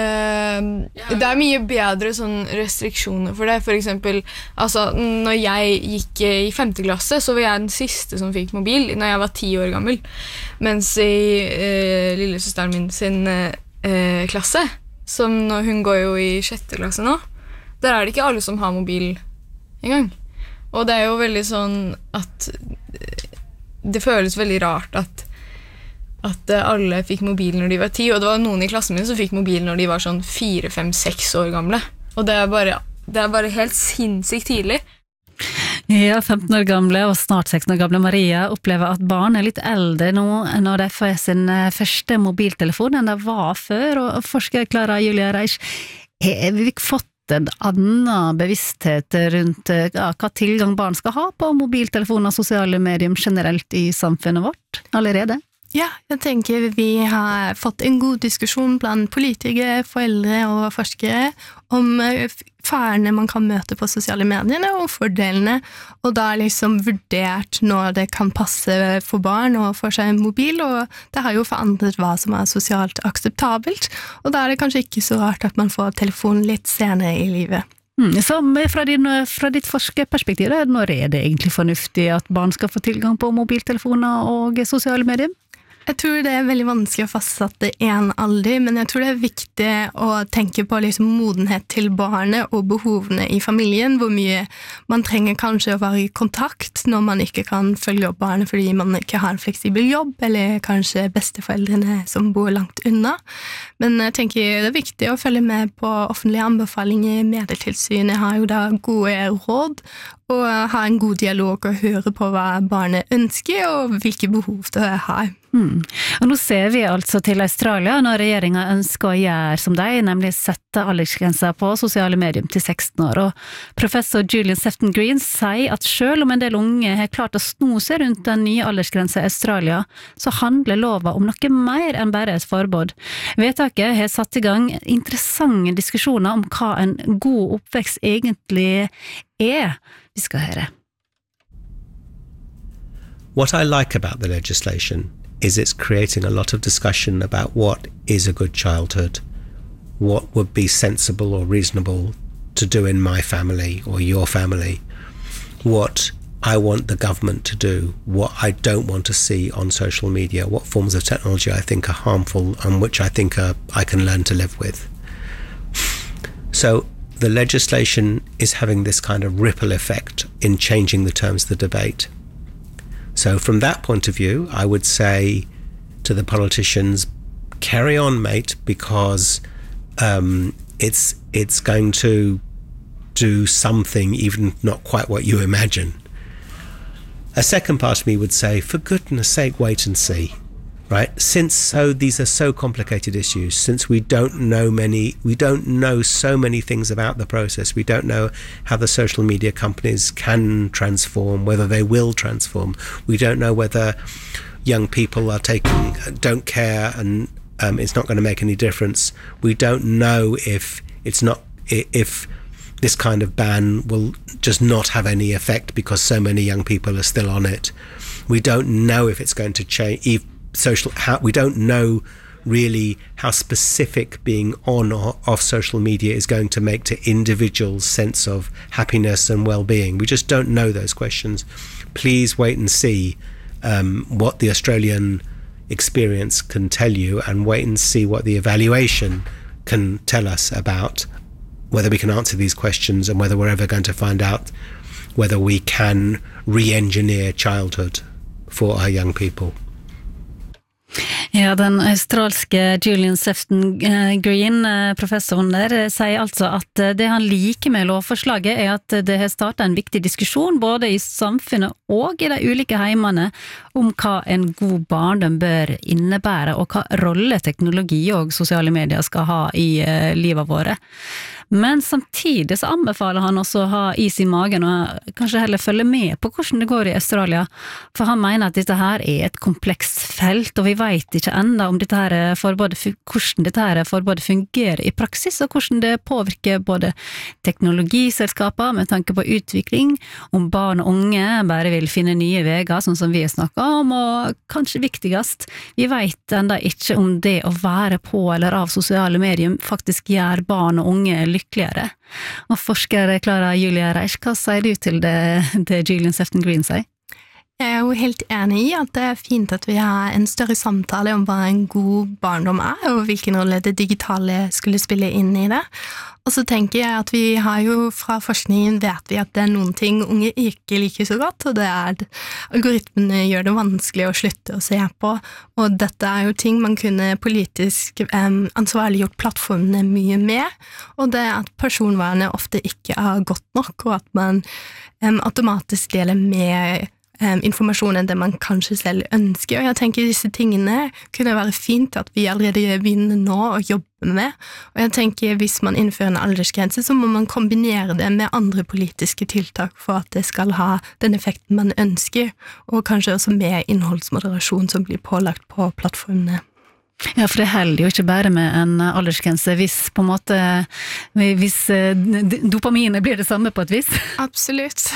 uh, det er mye bedre sånn restriksjoner for det. For eksempel, altså, når jeg gikk i femte klasse, så var jeg den siste som fikk mobil når jeg var ti år gammel. Mens i uh, lillesøsteren min sin uh, klasse, som nå, hun går jo i sjette klasse nå, der er det ikke alle som har mobil engang. Og det er jo veldig sånn at det føles veldig rart at at alle fikk mobil når de var ti, og det var noen i klassen min som fikk mobil når de var sånn fire, fem, seks år gamle. Og det er bare, det er bare helt sinnssykt tidlig. Ja, femten år gamle og snart seksten år gamle Maria opplever at barn er litt eldre nå når de får sin første mobiltelefon enn de var før, og forsker Klara Julia Reich, har vi fått en annen bevissthet rundt ja, hva tilgang barn skal ha på mobiltelefoner og sosiale medier generelt i samfunnet vårt allerede? Ja, jeg tenker vi har fått en god diskusjon blant politikere, foreldre og forskere om farene man kan møte på sosiale mediene og fordelene, og da liksom vurdert når det kan passe for barn og for seg en mobil, og det har jo forandret hva som er sosialt akseptabelt, og da er det kanskje ikke så rart at man får telefonen litt senere i livet. Mm, så fra, din, fra ditt forskerperspektiv, når er det egentlig fornuftig at barn skal få tilgang på mobiltelefoner og sosiale medier? Jeg tror det er veldig vanskelig å fastsette en alder, men jeg tror det er viktig å tenke på liksom modenhet til barnet og behovene i familien, hvor mye man trenger kanskje å være i kontakt når man ikke kan følge opp barnet fordi man ikke har en fleksibel jobb, eller kanskje besteforeldrene som bor langt unna. Men jeg tenker det er viktig å følge med på offentlige anbefalinger. Medietilsynet har jo da gode råd, og ha en god dialog og høre på hva barnet ønsker og hvilke behov det har. Mm. Og nå ser vi altså til Australia når regjeringen ønsker å gjøre som deg, nemlig sette aldersgrenser på sosiale medier til seksten år. Og professor Julian Sefton Green sier at selv om en del unge har klart å sno seg rundt den nye aldersgrensen i Australia, så handler lova om noe mer enn bare et forbud. Vedtaket har satt i gang interessante diskusjoner om hva en god oppvekst egentlig er. Vi skal høre. What I like about the legislation is it's creating a lot of discussion about what is a good childhood, what would be sensible or reasonable to do in my family or your family, what I want the government to do, what I don't want to see on social media, what forms of technology I think are harmful and which I think are, I can learn to live with. So the legislation is having this kind of ripple effect in changing the terms of the debate. So from that point of view, I would say to the politicians, carry on, mate, because um, it's it's going to do something, even not quite what you imagine. A second part of me would say, for goodness sake, wait and see. Right? Since so these are so complicated issues, since we don't know many, we don't know so many things about the process, we don't know how the social media companies can transform, whether they will transform, we don't know whether young people are taking, don't care and um, it's not going to make any difference. We don't know if it's not, if this kind of ban will just not have any effect because so many young people are still on it. We don't know if it's going to change, if social how we don't know really how specific being on or off social media is going to make to individuals' sense of happiness and well-being. We just don't know those questions. Please wait and see um, what the Australian experience can tell you, and wait and see what the evaluation can tell us about whether we can answer these questions and whether we're ever going to find out whether we can re-engineer childhood for our young people. Ja, den australske Julian Sefton Green, professoren der, sier altså at det han liker med lovforslaget er at det har startet en viktig diskusjon både i samfunnet og i de ulike heimene om hva en god barndom bør innebære, og hva rolle teknologi og sosiale medier skal ha i livet våre. Men samtidig så anbefaler han også å ha is i magen og kanskje heller følge med på hvordan det går i Australia, for han mener at dette her er et komplekst felt, og vi vet ikke enda om dette her forbudet, hvordan dette her forbudet fungerer i praksis, og hvordan det påvirker både teknologiselskaper med tanke på utvikling, om barn og unge bare vil finne nye veger, sånn som vi har snakket om, og kanskje viktigast, vi vet enda ikke om det å være på eller av sosiale medier faktisk gjør barn og unge lykkeligere. Og forsker Clara Julia Reich, hva sier du til det, det Julian Sefton Green sier? Jeg er jo helt enig i at det er fint at vi har en større samtale om hva en god barndom er, og hvilken rolle det digitale skulle spille inn i det. Og så tenker jeg at vi har jo fra forskningen vet vi at det er noen ting unge ikke liker så godt, og det er at algoritmene gjør det vanskelig å slutte å se på, og dette er jo ting man kunne politisk um, ansvarliggjort plattformene mye med, og det er at personvernet ofte ikke er godt nok, og at man um, automatisk deler med um, informasjon enn det man kanskje selv ønsker. Og jeg tenker disse tingene kunne være fint at vi allerede begynner nå å jobbe med. Og jeg tenker hvis man innfører en aldersgrense, så må man kombinere det med andre politiske tiltak for at det skal ha den effekten man ønsker, og kanskje også med innholdsmoderasjon som blir pålagt på plattformene. Ja, for det holder jo ikke bare med en aldersgrense hvis på en måte hvis dopaminet blir det samme på et vis. Absolutt.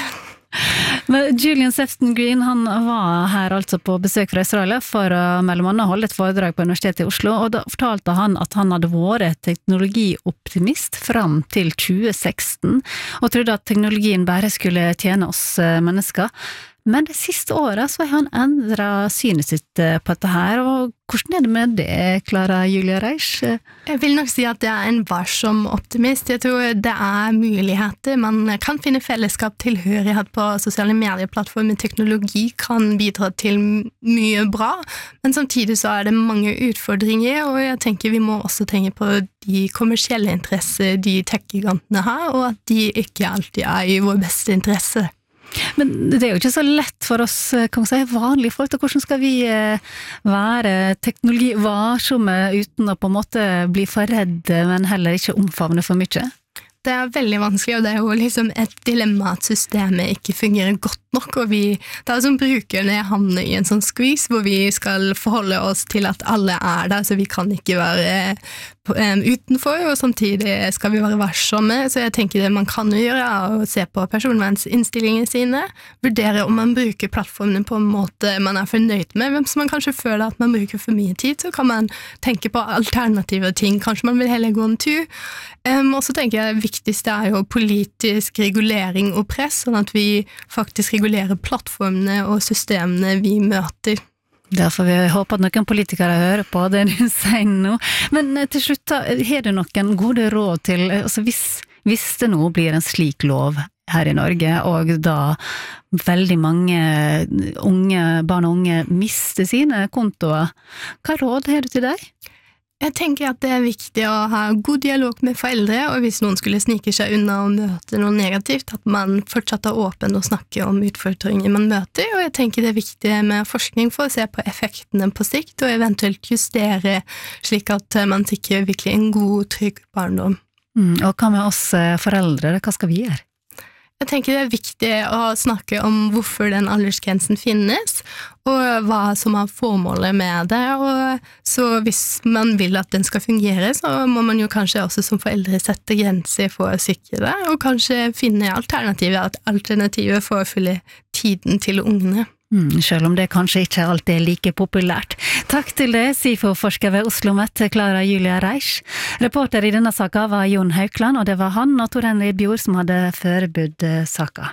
Men Julian Sefton Green, han var her altså på besøk fra Australia for å mellom annet holde et foredrag på Universitetet i Oslo, og da fortalte han at han hadde vært teknologioptimist fram til tjue seksten, og trodde at teknologien bare skulle tjene oss mennesker. Men det siste året så har han endret synet sitt på dette her, og hvordan er det med det, Klara Julia Reisch? Jeg vil nok si at det er en varsom optimist. Jeg tror det er muligheter. Man kan finne fellesskap, tilhørighet på sosiale medieplattformer. Teknologi kan bidra til mye bra, men samtidig så er det mange utfordringer, og jeg tenker vi må også tenke på de kommersielle interesser de tech-gigantene har, og at de ikke alltid er i vår beste interesse. Men det er jo ikke så lett for oss, kan man si, vanlige folk. Hvordan skal vi være teknologivarsomme uten å på en måte bli for redde, men heller ikke omfavne for mye? Det er veldig vanskelig, og det er jo liksom et dilemma at systemet ikke fungerer godt nok, og vi, det er som brukerne havner i en sånn skvis, hvor vi skal forholde oss til at alle er der, så vi kan ikke være um, utenfor, og samtidig skal vi være varsomme, så jeg tenker det man kan gjøre er å se på personverninnstillingene sine, vurdere om man bruker plattformene på en måte man er fornøyd med, hvem som man kanskje føler at man bruker for mye tid, så kan man tenke på alternative ting, kanskje man vil heller gå en tur, um, og så tenker jeg det viktigste er jo politisk regulering og press, sånn at vi faktisk regulerer plattformene og systemene vi møter. Derfor vil jeg håpe at noen politikere hører på det du sier nå. Men til slutt, har du noen gode råd til, altså hvis, hvis det nå blir en slik lov her i Norge, og da veldig mange unge, barn og unge mister sine kontoer, hva råd har du til deg? Jeg tenker at det er viktig å ha god dialog med foreldre, og hvis noen skulle snike seg unna og møte noe negativt, at man fortsatt er åpen og snakker om utfordringer man møter, og jeg tenker det er viktig med forskning for å se på effektene på sikt, og eventuelt justere slik at man sikrer virkelig en god, trygg barndom. Mm, og hva med oss foreldre, hva skal vi gjøre? Jeg tenker det er viktig å snakke om hvorfor den aldersgrensen finnes, og hva som er formålet med det, og så hvis man vil at den skal fungere, så må man jo kanskje også som foreldre sette grenser for å sikre det, og kanskje finne alternativer, alternativer for å fylle tiden til ungene. Mm, selv om det kanskje ikke alltid er like populært. Takk til det, SIFO-forsker ved OsloMet, Klara Julia Reisch. Reporter i denne saka var Jon Haukland, og det var han og Tor Henry Bjord som hadde forberedt saka.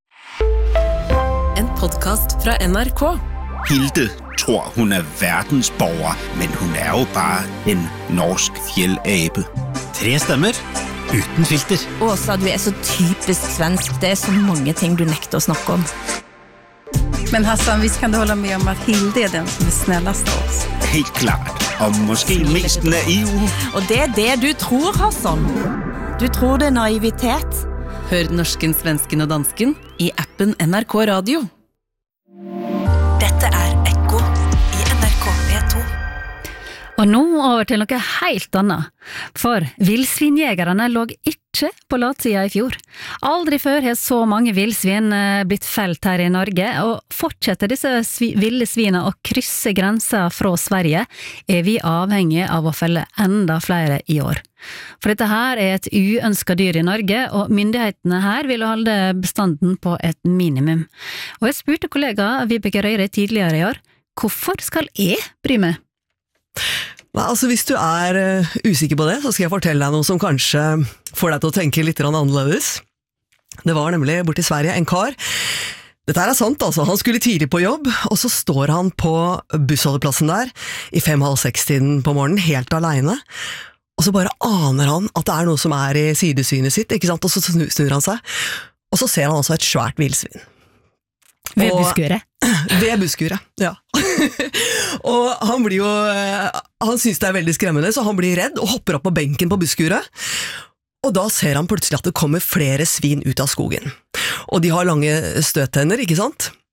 En podcast fra N R K. Hilde tror hun er verdensborger, men hun er jo bare en norsk fjellape. Tre stemmer, uten filter. Åsa, du er så typisk svensk. Det er så mange ting du nekter å snakke om. Men Hassan, visst kan du hålla med om att Hilde är den som är snällast av oss? Helt klart, og måske mest naiv. Og det er det du tror, Hassan. Du tror det er naivitet. Hør norsken, svensken og dansken i appen N R K Radio. Dette er Ekko i N R K P to. Og nå over til noe helt annet. For villsvinjegerne lå ikke på latsida i fjor. Aldri før har så mange villsvin blitt felt her i Norge, og fortsetter disse ville svina å krysse grenser fra Sverige, er vi avhengige av å felle enda flere i år. For dette her er et uønsket dyr i Norge, og myndighetene her vil holde bestanden på et minimum. Og jeg spurte kollega Vibeke Røyre tidligere i år, hvorfor skal jeg bry meg? Nei, altså hvis du er uh, usikker på det, så skal jeg fortelle deg noe som kanskje får deg til å tenke litt annerledes. Det var nemlig borte i Sverige en kar. Dette er sant altså, han skulle tidlig på jobb, og så står han på bussholdeplassen der i fem-halv seks-tiden på morgenen, helt alene, og så bare aner han at det er noe som er i sidesynet sitt, ikke sant? Og så snur han seg, og så ser han altså et svært villsvin. Ved busskuret? Ved busskuret, ja. Og han blir jo, han synes det er veldig skremmende, så han blir redd og hopper opp på benken på busskuret, og da ser han plutselig at det kommer flere svin ut av skogen. Og de har lange støttenner, ikke sant?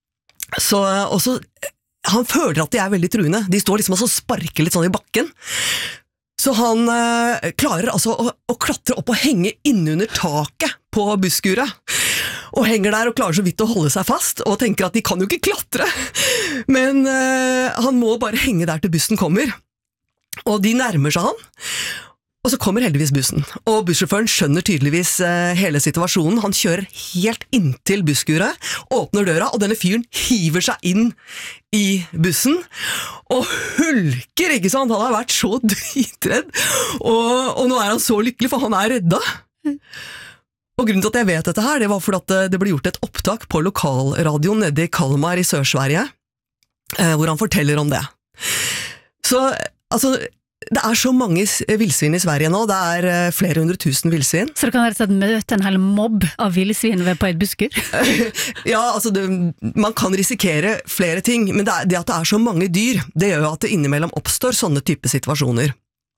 Så, og så, han føler at de er veldig truende. De står liksom og så sparker litt sånn i bakken. Så han eh, klarer altså å, å klatre opp og henge innunder taket på busskuret. Og henger der og klarer så vidt å holde seg fast, og tenker at de kan jo ikke klatre. Men eh, han må bare henge der til bussen kommer. Og de nærmer seg han. Og så kommer heldigvis bussen, og bussjåføren skjønner tydeligvis eh, hele situasjonen. Han kjører helt inntil busskuret, åpner døra, og denne fyren hiver seg inn i bussen, og hulker, ikke sant? Han har vært så dritredd, og, og nå er han så lykkelig, for han er redda. Og grunnen til at jeg vet dette her, det var fordi at det ble gjort et opptak på lokalradioen nede i Kalmar i Sør-Sverige, eh, hvor han forteller om det. Så, altså... Det er så mange vildsvin i Sverige nå, det er flere hundre tusen vildsvin. Så du kan rett og slett møte en hel mobb av vildsvin på et busker? Ja, altså det, man kan risikere flere ting, men det, er, det at det er så mange dyr, det gjør jo at det innimellom oppstår sånne type situasjoner.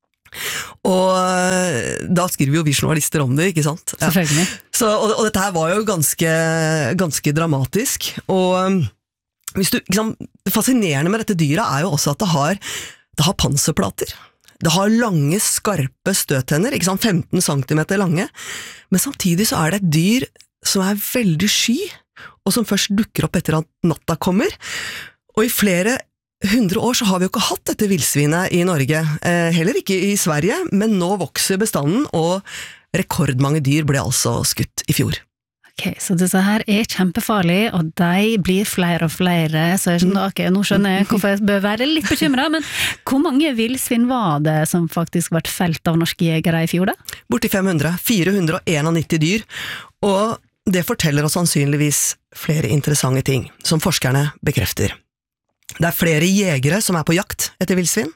Og da skriver jo vi journalister om det, ikke sant? Ja. Selvfølgelig. Så, og, og dette her var jo ganske, ganske dramatisk, og hvis du, liksom, det fascinerende med dette dyret er jo også at det har, det har panserplater. Det har lange, skarpe støttenner, ikke sant, femten centimeter lange, men samtidig så er det et dyr som er veldig sky, og som først dukker opp etter at natta kommer. Og i flere hundre år så har vi jo ikke hatt dette vildsvinet i Norge, eh, heller ikke i Sverige, men nå vokser bestanden, og rekordmange dyr ble altså skutt i fjor. Ok, så disse her er kjempefarlige, og de blir flere og flere, så jeg skjønner, ok, nå skjønner jeg hvorfor jeg bør være litt bekymret, men hvor mange vildsvin var det som faktisk ble felt av norske jegere i fjor da? Borti fem hundre, fire hundre nittien dyr, og det forteller oss sannsynligvis flere interessante ting, som forskerne bekrefter. Det er flere jegere som er på jakt etter vildsvin,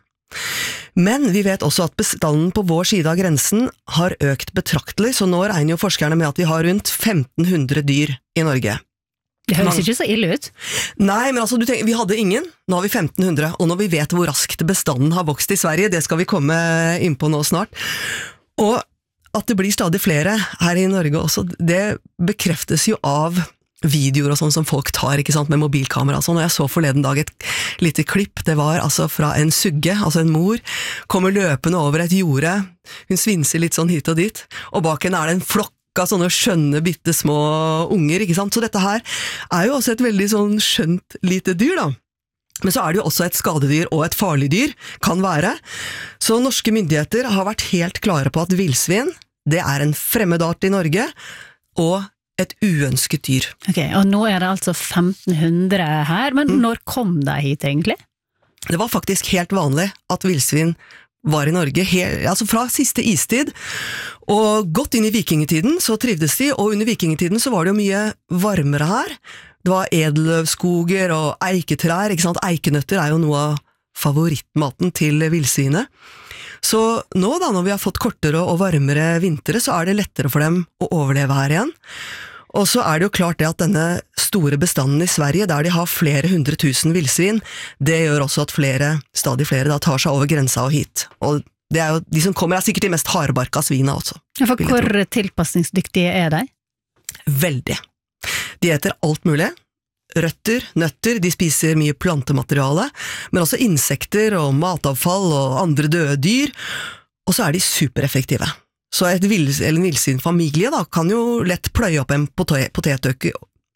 men vi vet også at bestanden på vår side av grensen har økt betraktelig, så nå regner jo forskerne med at vi har rundt femten hundre dyr i Norge. Det høres ikke så ille ut. Nei, men altså, du tenker, vi hadde ingen, nå har vi femten hundre, og når vi vet hvor raskt bestanden har vokst i Sverige, det skal vi komme inn på nå snart. Og at det blir stadig flere her i Norge også, det bekreftes jo av videoer og sånn som folk tar, ikke sant, med mobilkamera. Så når jeg så forleden dag et lite klipp, det var altså fra en sugge, altså en mor, kommer løpende over et jorde, hun svinser litt sånn hit og dit, og bak henne er det en flokk av sånne skjønne, bitte små unger, ikke sant? Så dette her er jo også et veldig sånn skjønt lite dyr da. Men så er det jo også et skadedyr og et farlig dyr, kan være. Så norske myndigheter har vært helt klare på at vildsvin, det er en fremmed art i Norge, og et uønsket dyr. Ok, og nå er det altså femten hundre her, men mm. når kom de hit egentlig? Det var faktisk helt vanlig at vildsvin var i Norge, helt, altså fra siste istid, og godt inn i vikingetiden så trivdes de, og under vikingetiden så var det jo mye varmere her. Det var edelløvskoger og eiketrær, ikke sant? Eikenøtter er jo noe av favorittmaten til vildsvinet. Så nå da, når vi har fått kortere og varmere vintere, så er det lettere for dem å overleve her igjen. Og så er det jo klart det at denne store bestanden i Sverige, der de har flere hundre tusen vildsvin, det gjør også at flere, stadig flere da tar seg over grensa og hit. Og det er jo, de som kommer er sikkert de mest hardbarka svina også. Ja, for hvor tilpasningsdyktige er de? Veldig. De eter alt mulig. Røtter, nøtter, de spiser mye plantemateriale, men også insekter og matavfall og andre døde dyr, og så er de supereffektive. Så et vilds, eller en vildsvinfamilie da, kan jo lett pløye opp en potetøkke.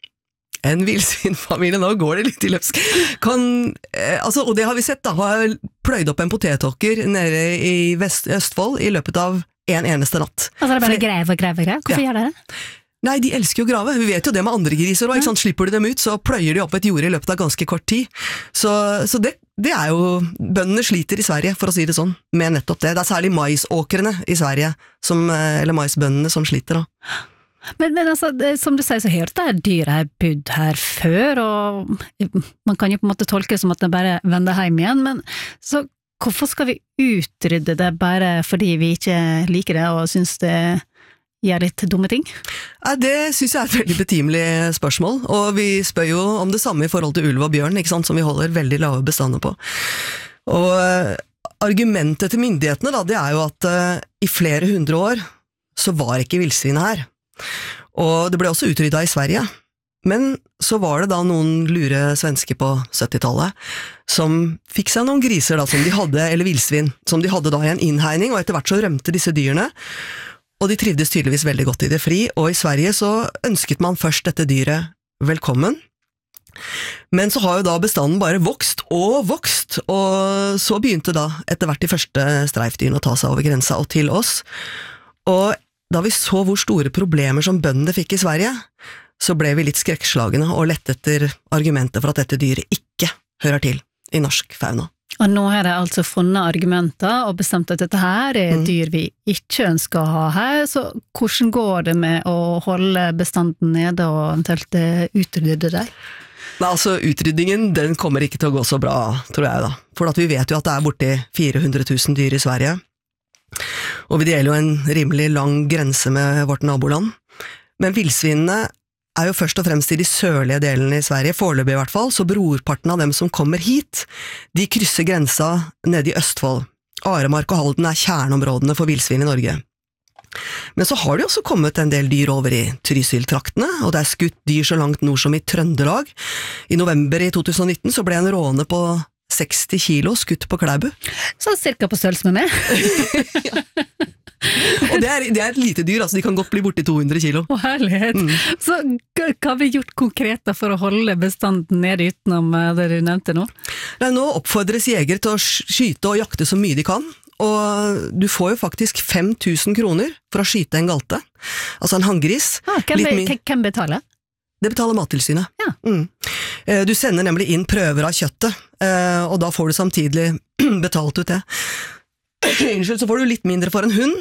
En vildsvinfamilie, nå går det litt i løpsk. Kan, eh, altså, og det har vi sett da, har pløyd opp en potetåker nede i Vest Østfold i løpet av en eneste natt. Altså det er bare greie for greie for greie? Hvorfor ja. gjør det det? Nei, de elsker jo å grave. Vi vet jo det med andre griser også, ikke sant? Slipper de dem ut, så pløyer de opp et jord i løpet av ganske kort tid. Så, så det, det er jo, bøndene sliter i Sverige, for å si det sånn, med nettopp det. Det er særlig maisåkrene i Sverige, som, eller maisbøndene som sliter da. Men, men altså, som du sier, så hørte jeg dyr har bodd her før, og man kan jo på en måte tolke det som at det bare vender hjem igjen, men så hvorfor skal vi utrydde det bare fordi vi ikke liker det og synes det gjør litt dumme ting? Ja, det synes jeg er et veldig betimelig spørsmål, og vi spør jo om det samme i forhold til ulv og bjørn, ikke sant, som vi holder veldig lave bestander på. Og uh, argumentet til myndighetene da, det er jo at uh, i flere hundre år så var ikke vildsvinet her. Og det ble også utryddet i Sverige. Men så var det da noen lure svensker på syttitallet som fikk seg noen griser da, som de hadde, eller vilsvin, som de hadde da i en innhegning, og etter hvert så rømte disse dyrene, og de trivdes tydeligvis veldig godt i det fri, og i Sverige så ønsket man først dette dyret velkommen. Men så har jo da bestanden bare vokst og vokst, og så begynte da etter hvert de første streifdyrene å ta seg over grensa og til oss, og da vi så hvor store problemer som bøndene fikk i Sverige, så ble vi litt skrekkslagende og lette etter argumenter for at dette dyret ikke hører til i norsk fauna. Og nå har de altså funnet argumenter og bestemt at dette her er Mm. dyr vi ikke ønsker å ha her, så hvordan går det med å holde bestanden nede og eventuelt eh, utrydde deg? Nei, altså utryddingen, den kommer ikke til å gå så bra, tror jeg da. For at vi vet jo at det er borti fire hundre tusen dyr i Sverige, og vi deler jo en rimelig lang grense med vårt naboland. Men vildsvinene er jo først og fremst i de sørlige delene i Sverige, foreløpig i hvert fall, så brorparten av dem som kommer hit, de krysser grensa nede i Østfold. Aremark og Halden er kjerneområdene for vildsvin i Norge. Men så har det jo også kommet en del dyr over i Trysil-traktene, og det er skutt dyr så langt nord som i Trøndelag. I november i to tusen og nitten så ble en råne på seksti kilo skutt på Klæbu. Så cirka på størrelse med meg. Og det er, det er et lite dyr, altså de kan godt bli borti to hundre kilo. Å, herlighet. Mm. Så hva har vi gjort konkret da for å holde bestanden nede utenom eh, det du nevnte nå? Nei, nå oppfordres jegere til å sk- skyte og jakte så mye de kan, og du får jo faktisk fem tusen kroner for å skyte en galte, altså en hanngris. Ah, hvem, Litt be- mi- hvem betaler? Det betaler Mattilsynet. Ja. Mm. Eh, Du sender nemlig inn prøver av kjøttet, eh, og da får du samtidig betalt ut det. Unnskyld, så får du litt mindre for en hund,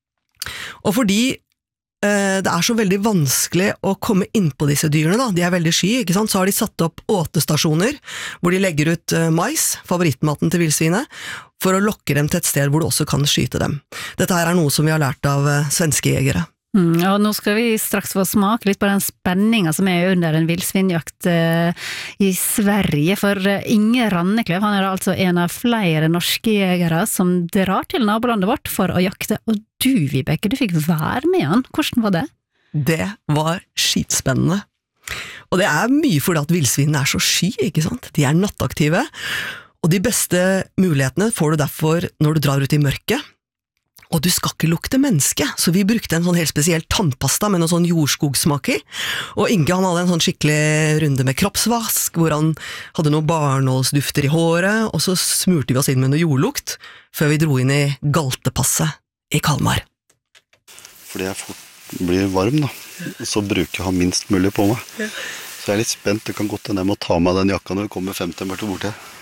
og fordi eh, det er så veldig vanskelig å komme inn på disse dyrene, da, de er veldig sky, ikke sant? Så har de satt opp åtestasjoner, hvor de legger ut eh, mais, favorittmaten til vildsvinet, for å lokke dem til et sted hvor du også kan skyte dem. Dette her er noe som vi har lært av eh, svenske jegere. Mm, og nå skal vi straks få smake litt på den spenningen som er under en vildsvinjakt eh, i Sverige, for eh, Inge Rannekløv, han er altså en av flere norske jegere som drar til nabolandet vårt for å jakte, og du, Vibeke, du fikk være med han. Hvordan var det? Det var skitspennende. Og det er mye fordi at vildsvinene er så sky, ikke sant? De er nattaktive, og de beste mulighetene får du derfor når du drar ut i mørket. Og du skal ikke lukte menneske, så vi brukte en sånn helt spesiell tannpasta med noen sånn jordskogsmaker, og Inge han hadde en sånn skikkelig runde med kroppsvask, hvor han hadde noen barnålsdufter i håret, og så smurte vi oss inn med noe jordlukt, før vi dro inn i galtepasset i Kalmar. Fordi jeg fort blir varm da, så bruker jeg å ha minst mulig på meg. Ja. Så jeg er litt spent, det kan godt hende jeg må ta meg den jakka når det kommer femti meter bort her.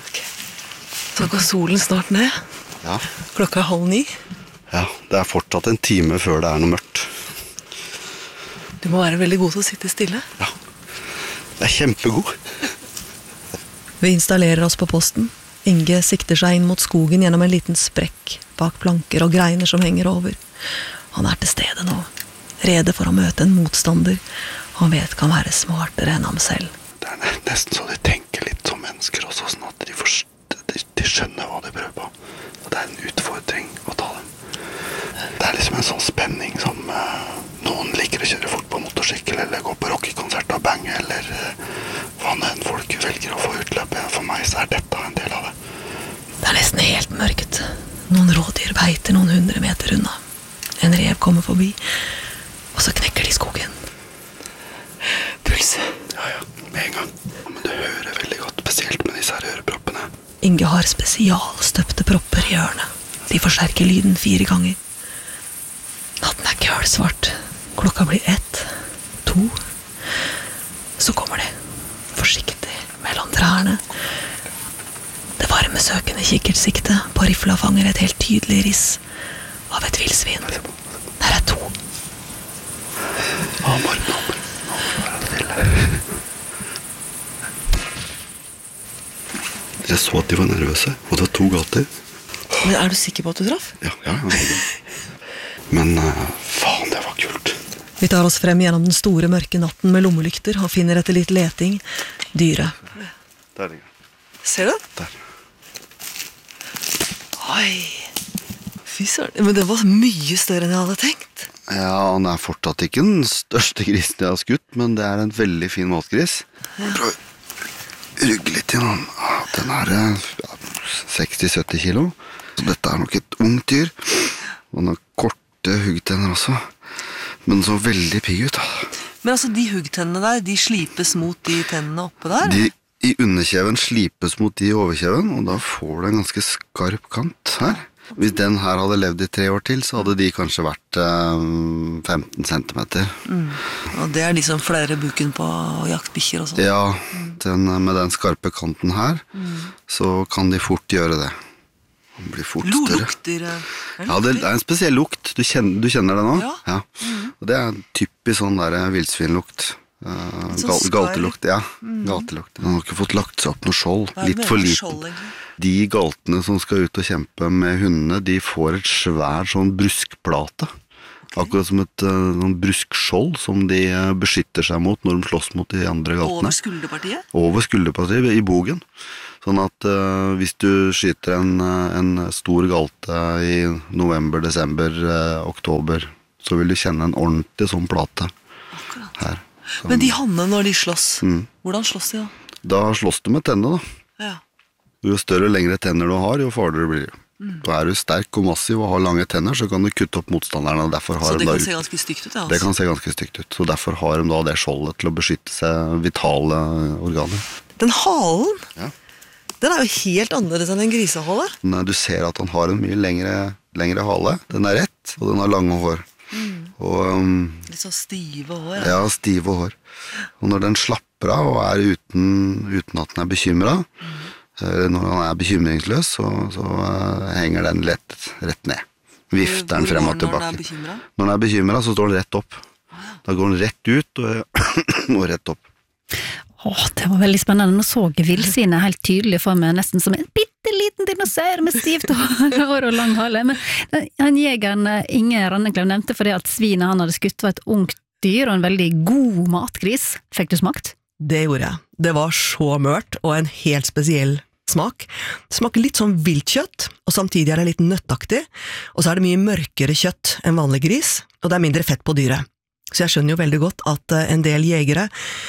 Så går solen snart ned. Ja. Klokka er halv ni. Ja, det er fortsatt en time før det er noe mørkt. Du må være veldig god til å sitte stille. Det er kjempegod. Vi installerer oss på posten. Inge sikter seg inn mot skogen gjennom en liten sprekk bak planker og greiner som henger over. Han er til stede nå, rede for å møte en motstander han vet kan være smartere enn ham selv. Det er nesten så de tenker litt som mennesker også, sånn at de, forst- de, de skjønner hva de prøver på. Og det er en utfordring å ta dem. Det er liksom en sånn spenning som uh, noen liker å kjøre fort på motorsykkel, eller gå på rockekonsert og bange, eller uh, hva enn folk velger å få utløp. For meg så er dette en del av det. Det er nesten helt mørket. Noen rådyr beiter noen hundre meter unna. En rev kommer forbi, og så knekker de skogen. Puls. Ja, ja, med en gang. Men du hører veldig godt, spesielt med disse her øreproppene. Inge har spesialstøpte propper i ørene. De forsterker lyden fire ganger. Natten er kølsvart. Klokka blir ett, to. Så kommer det, forsiktig, mellom trærne. Det varmesøkende kikkertsiktet på rifla fanger et helt tydelig riss av et vildsvin. Der er to. Ja, bare nå, bare nå, bare stille. Jeg så at de var nervøse, og det var to gater. Men er du sikker på at du traff? Ja, ja, ja. Men uh, faen, det var kult. Vi tar oss frem gjennom den store mørke natten med lommelykter og finner etter litt leting dyret. Der ligger Ser du? Der. Oi. Fy søren, men det var mye større enn jeg hadde tenkt. Ja, han er fortsatt ikke den største grisen jeg har skutt, men det er en veldig fin matgris. Prøv å rygge litt inn han. Den er ja, seksti til sytti kilo. Så dette er nok et ungt dyr. Han har korte huggtenner også, men så veldig pigg ut. Men altså, de huggtennene der, de slipes mot de tennene oppe der? De i underkjeven slipes mot de i overkjeven, og da får du en ganske skarp kant her. Hvis den her hadde levd i tre år til, så hadde de kanskje vært eh, femten centimeter. Mm. Og det er de som flere buken på jaktbikkjer og sånt? Ja, den, med den skarpe kanten her, mm. så kan de fort gjøre det. Den blir fort større. Lukter, ja, det er en spesiell lukt. Du kjenner, du kjenner det nå? Ja. Ja. Mm. Og det er typisk sånn der vildsvinlukt. Uh, gal, galtelukt, ja. Mm. Galtelukt. Den har ikke fått lagt seg opp noe skjold. Litt for liten. De galtene som skal ut og kjempe med hundene, de får et svær sånn bruskplate. Okay. Akkurat som et uh, bruskskjold som de uh, beskytter seg mot når de slåss mot de andre galtene. Over skulderpartiet? Over skulderpartiet, i bogen. Sånn at uh, hvis du skyter en, en stor galte i november, desember, uh, oktober, så vil du kjenne en ordentlig sånn plate. Akkurat. Her. Som, Men de hannene når de slåss, mm. hvordan slåss de da? Da slåss du med tennene da. Ja. Jo større og lengre tenner du har, jo farligere blir det. Mm. Da er du sterk og massiv og har lange tenner, så kan du kutte opp motstanderne. Og derfor har så det de kan da se ut. ganske stygt ut? Altså. Det kan se ganske stygt ut. Så derfor har de da det skjoldet til å beskytte seg vitale organer. Den halen, ja. den er jo helt annerledes enn en grisehale. Du ser at han har en mye lengre, lengre hale. Den er rett, og den har lange hår. Mm. Og, um, litt så stive hår. Ja, stive hår. Og når den slapper av og er uten, uten at den er bekymret, mm. når han er bekymringsløs, så, så uh, henger den lett rett ned. Vifter den frem og tilbake. Når den er bekymret? Når den er bekymret, så står den rett opp. Da går den rett ut og, og rett opp. Åh, det var veldig spennende. Nå så jeg villsvinet helt tydelig for meg, nesten som en bitteliten dinosaur med stivt hår og lang hale. Men han jegeren Inge Ranneklev nevnte fordi at svinet han hadde skutt var et ungt dyr og en veldig god matgris. Fikk du smakt? Det gjorde jeg. Det var så mørt og en helt spesiell smak. Det smaker litt sånn viltkjøtt, og samtidig er det litt nøttaktig, og så er det mye mørkere kjøtt enn vanlig gris, og det er mindre fett på dyret. Så jeg skjønner jo veldig godt at en del jegere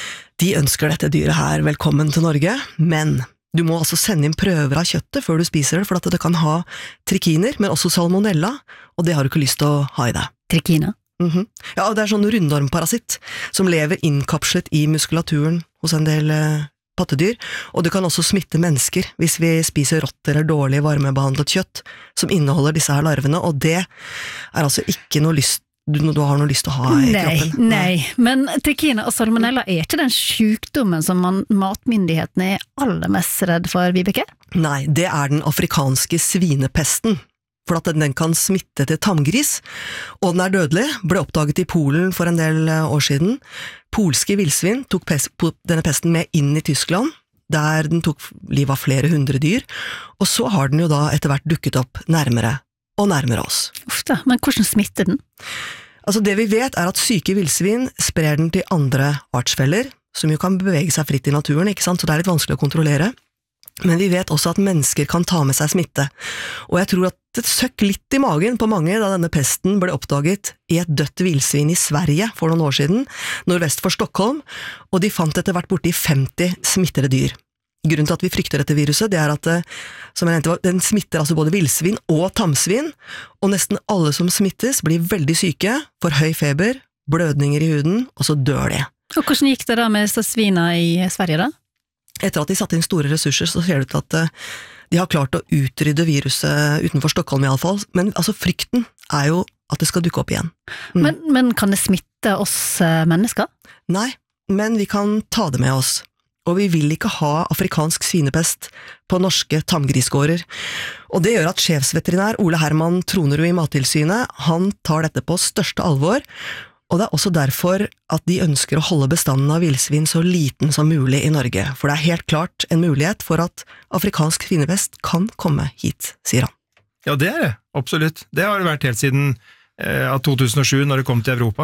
de ønsker dette dyret her velkommen til Norge, men du må altså sende inn prøver av kjøttet før du spiser det, for at det kan ha trikiner, men også salmonella, og det har du ikke lyst til å ha i deg. Trikiner? Mm-hmm. Ja, det er sånn rundormparasitt, som lever innkapslet i muskulaturen hos en del eh, pattedyr, og det kan også smitte mennesker hvis vi spiser rått eller dårlig varmebehandlet kjøtt, som inneholder disse her larvene, og det er altså ikke noe lyst Du, du har noe lyst til å ha i nei, kroppen? Nei, men trikiner og salmonella er ikke den sykdommen som man, matmyndighetene er aller mest redd for, Vibeke? Nei, det er den afrikanske svinepesten, for at den kan smitte til tamgris, og den er dødelig, ble oppdaget i Polen for en del år siden. Polske vildsvin tok pest, denne pesten med inn i Tyskland, der den tok livet av flere hundre dyr, og så har den jo da etter hvert dukket opp nærmere og nærmere oss. Uff da, men hvordan smitter den? Altså det vi vet er at syke vildsvin sprer den til andre artsfeller, som jo kan bevege seg fritt i naturen, ikke sant? Så det er litt vanskelig å kontrollere. Men vi vet også at mennesker kan ta med seg smitte. Og jeg tror at det søkk litt i magen på mange da denne pesten ble oppdaget i et dødt vildsvin i Sverige for noen år siden, nordvest for Stockholm, og de fant etter hvert borti femti smittede dyr. Grunnen til at vi frykter dette viruset, det er at som jeg nevnte, den smitter altså både vildsvin og tamsvin, og nesten alle som smittes blir veldig syke, får høy feber, blødninger i huden, og så dør de. Og hvordan gikk det da med svina i Sverige da? Etter at de satte inn store ressurser, så ser det ut til at de har klart å utrydde viruset utenfor Stockholm i alle fall, men altså frykten er jo at det skal dukke opp igjen. Mm. Men, men kan det smitte oss mennesker? Nei, men vi kan ta det med oss. Og vi vil ikke ha afrikansk svinepest på norske tamgrisgårder. Og det gjør at sjefsveterinær Ole Herman Tronerud i Mattilsynet, han tar dette på største alvor, og det er også derfor at de ønsker å holde bestanden av vildsvin så liten som mulig i Norge, for det er helt klart en mulighet for at afrikansk svinepest kan komme hit, sier han. Ja, det er det, absolutt. Det har det vært helt siden eh, to tusen og sju, når det kom til Europa.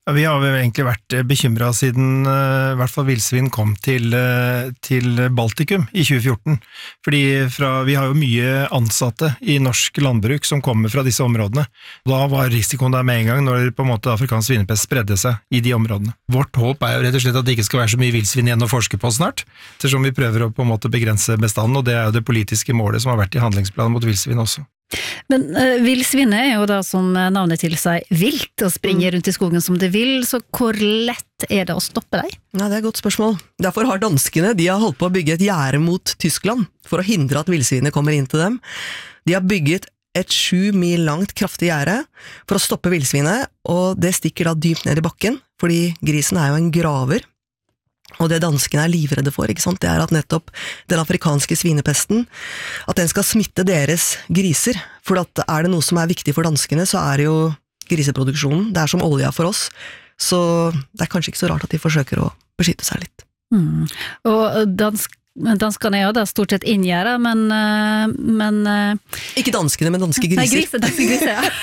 Ja, vi har vel egentlig vært bekymret siden uh, i hvert fall villsvin kom til, uh, til Baltikum i tjue fjorten. Fordi fra, vi har jo mye ansatte i norsk landbruk som kommer fra disse områdene. Da var risikoen der med en gang når på en måte afrikansk svinepest spredde seg i de områdene. Vårt håp er jo rett og slett at det ikke skal være så mye villsvin igjen å forske på snart, ettersom vi prøver å på en måte begrense bestanden, og det er jo det politiske målet som har vært i handlingsplanen mot villsvin også. Men uh, villsvinet er jo da som navnet tilsier vilt og springer rundt i skogen som det vil, så hvor lett er det å stoppe deg? Ja, det er et godt spørsmål. Derfor har danskene, de har holdt på å bygge et gjerde mot Tyskland for å hindre at villsvinet kommer inn til dem. De har bygget et sju mil langt kraftig gjerde for å stoppe villsvinet, og det stikker da dypt ned i bakken, fordi grisen er jo en graver. Og det danskene er livredde for, ikke sant? Det er at nettopp den afrikanske svinepesten, at den skal smitte deres griser. For at er det noe som er viktig for danskene, så er det jo griseproduksjonen. Det er som olja for oss. Så det er kanskje ikke så rart at de forsøker å beskytte seg litt. Mm. Og dansk danskene er jo da stort sett inngjerda, men, men ikke danskene, men danske griser. Nei, griser, danske griser, ja.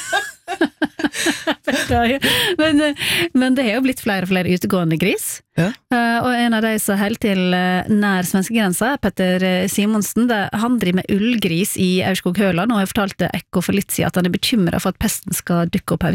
men, men det har jo blitt flere og flere utegående gris, ja. Og en av de som holder til nær svenskegrensa, Petter Simonsen, det, han driver med ullgris i Aurskog-Høland, og jeg fortalte Ekko for litt siden at han er bekymret for at pesten skal dukke opp her.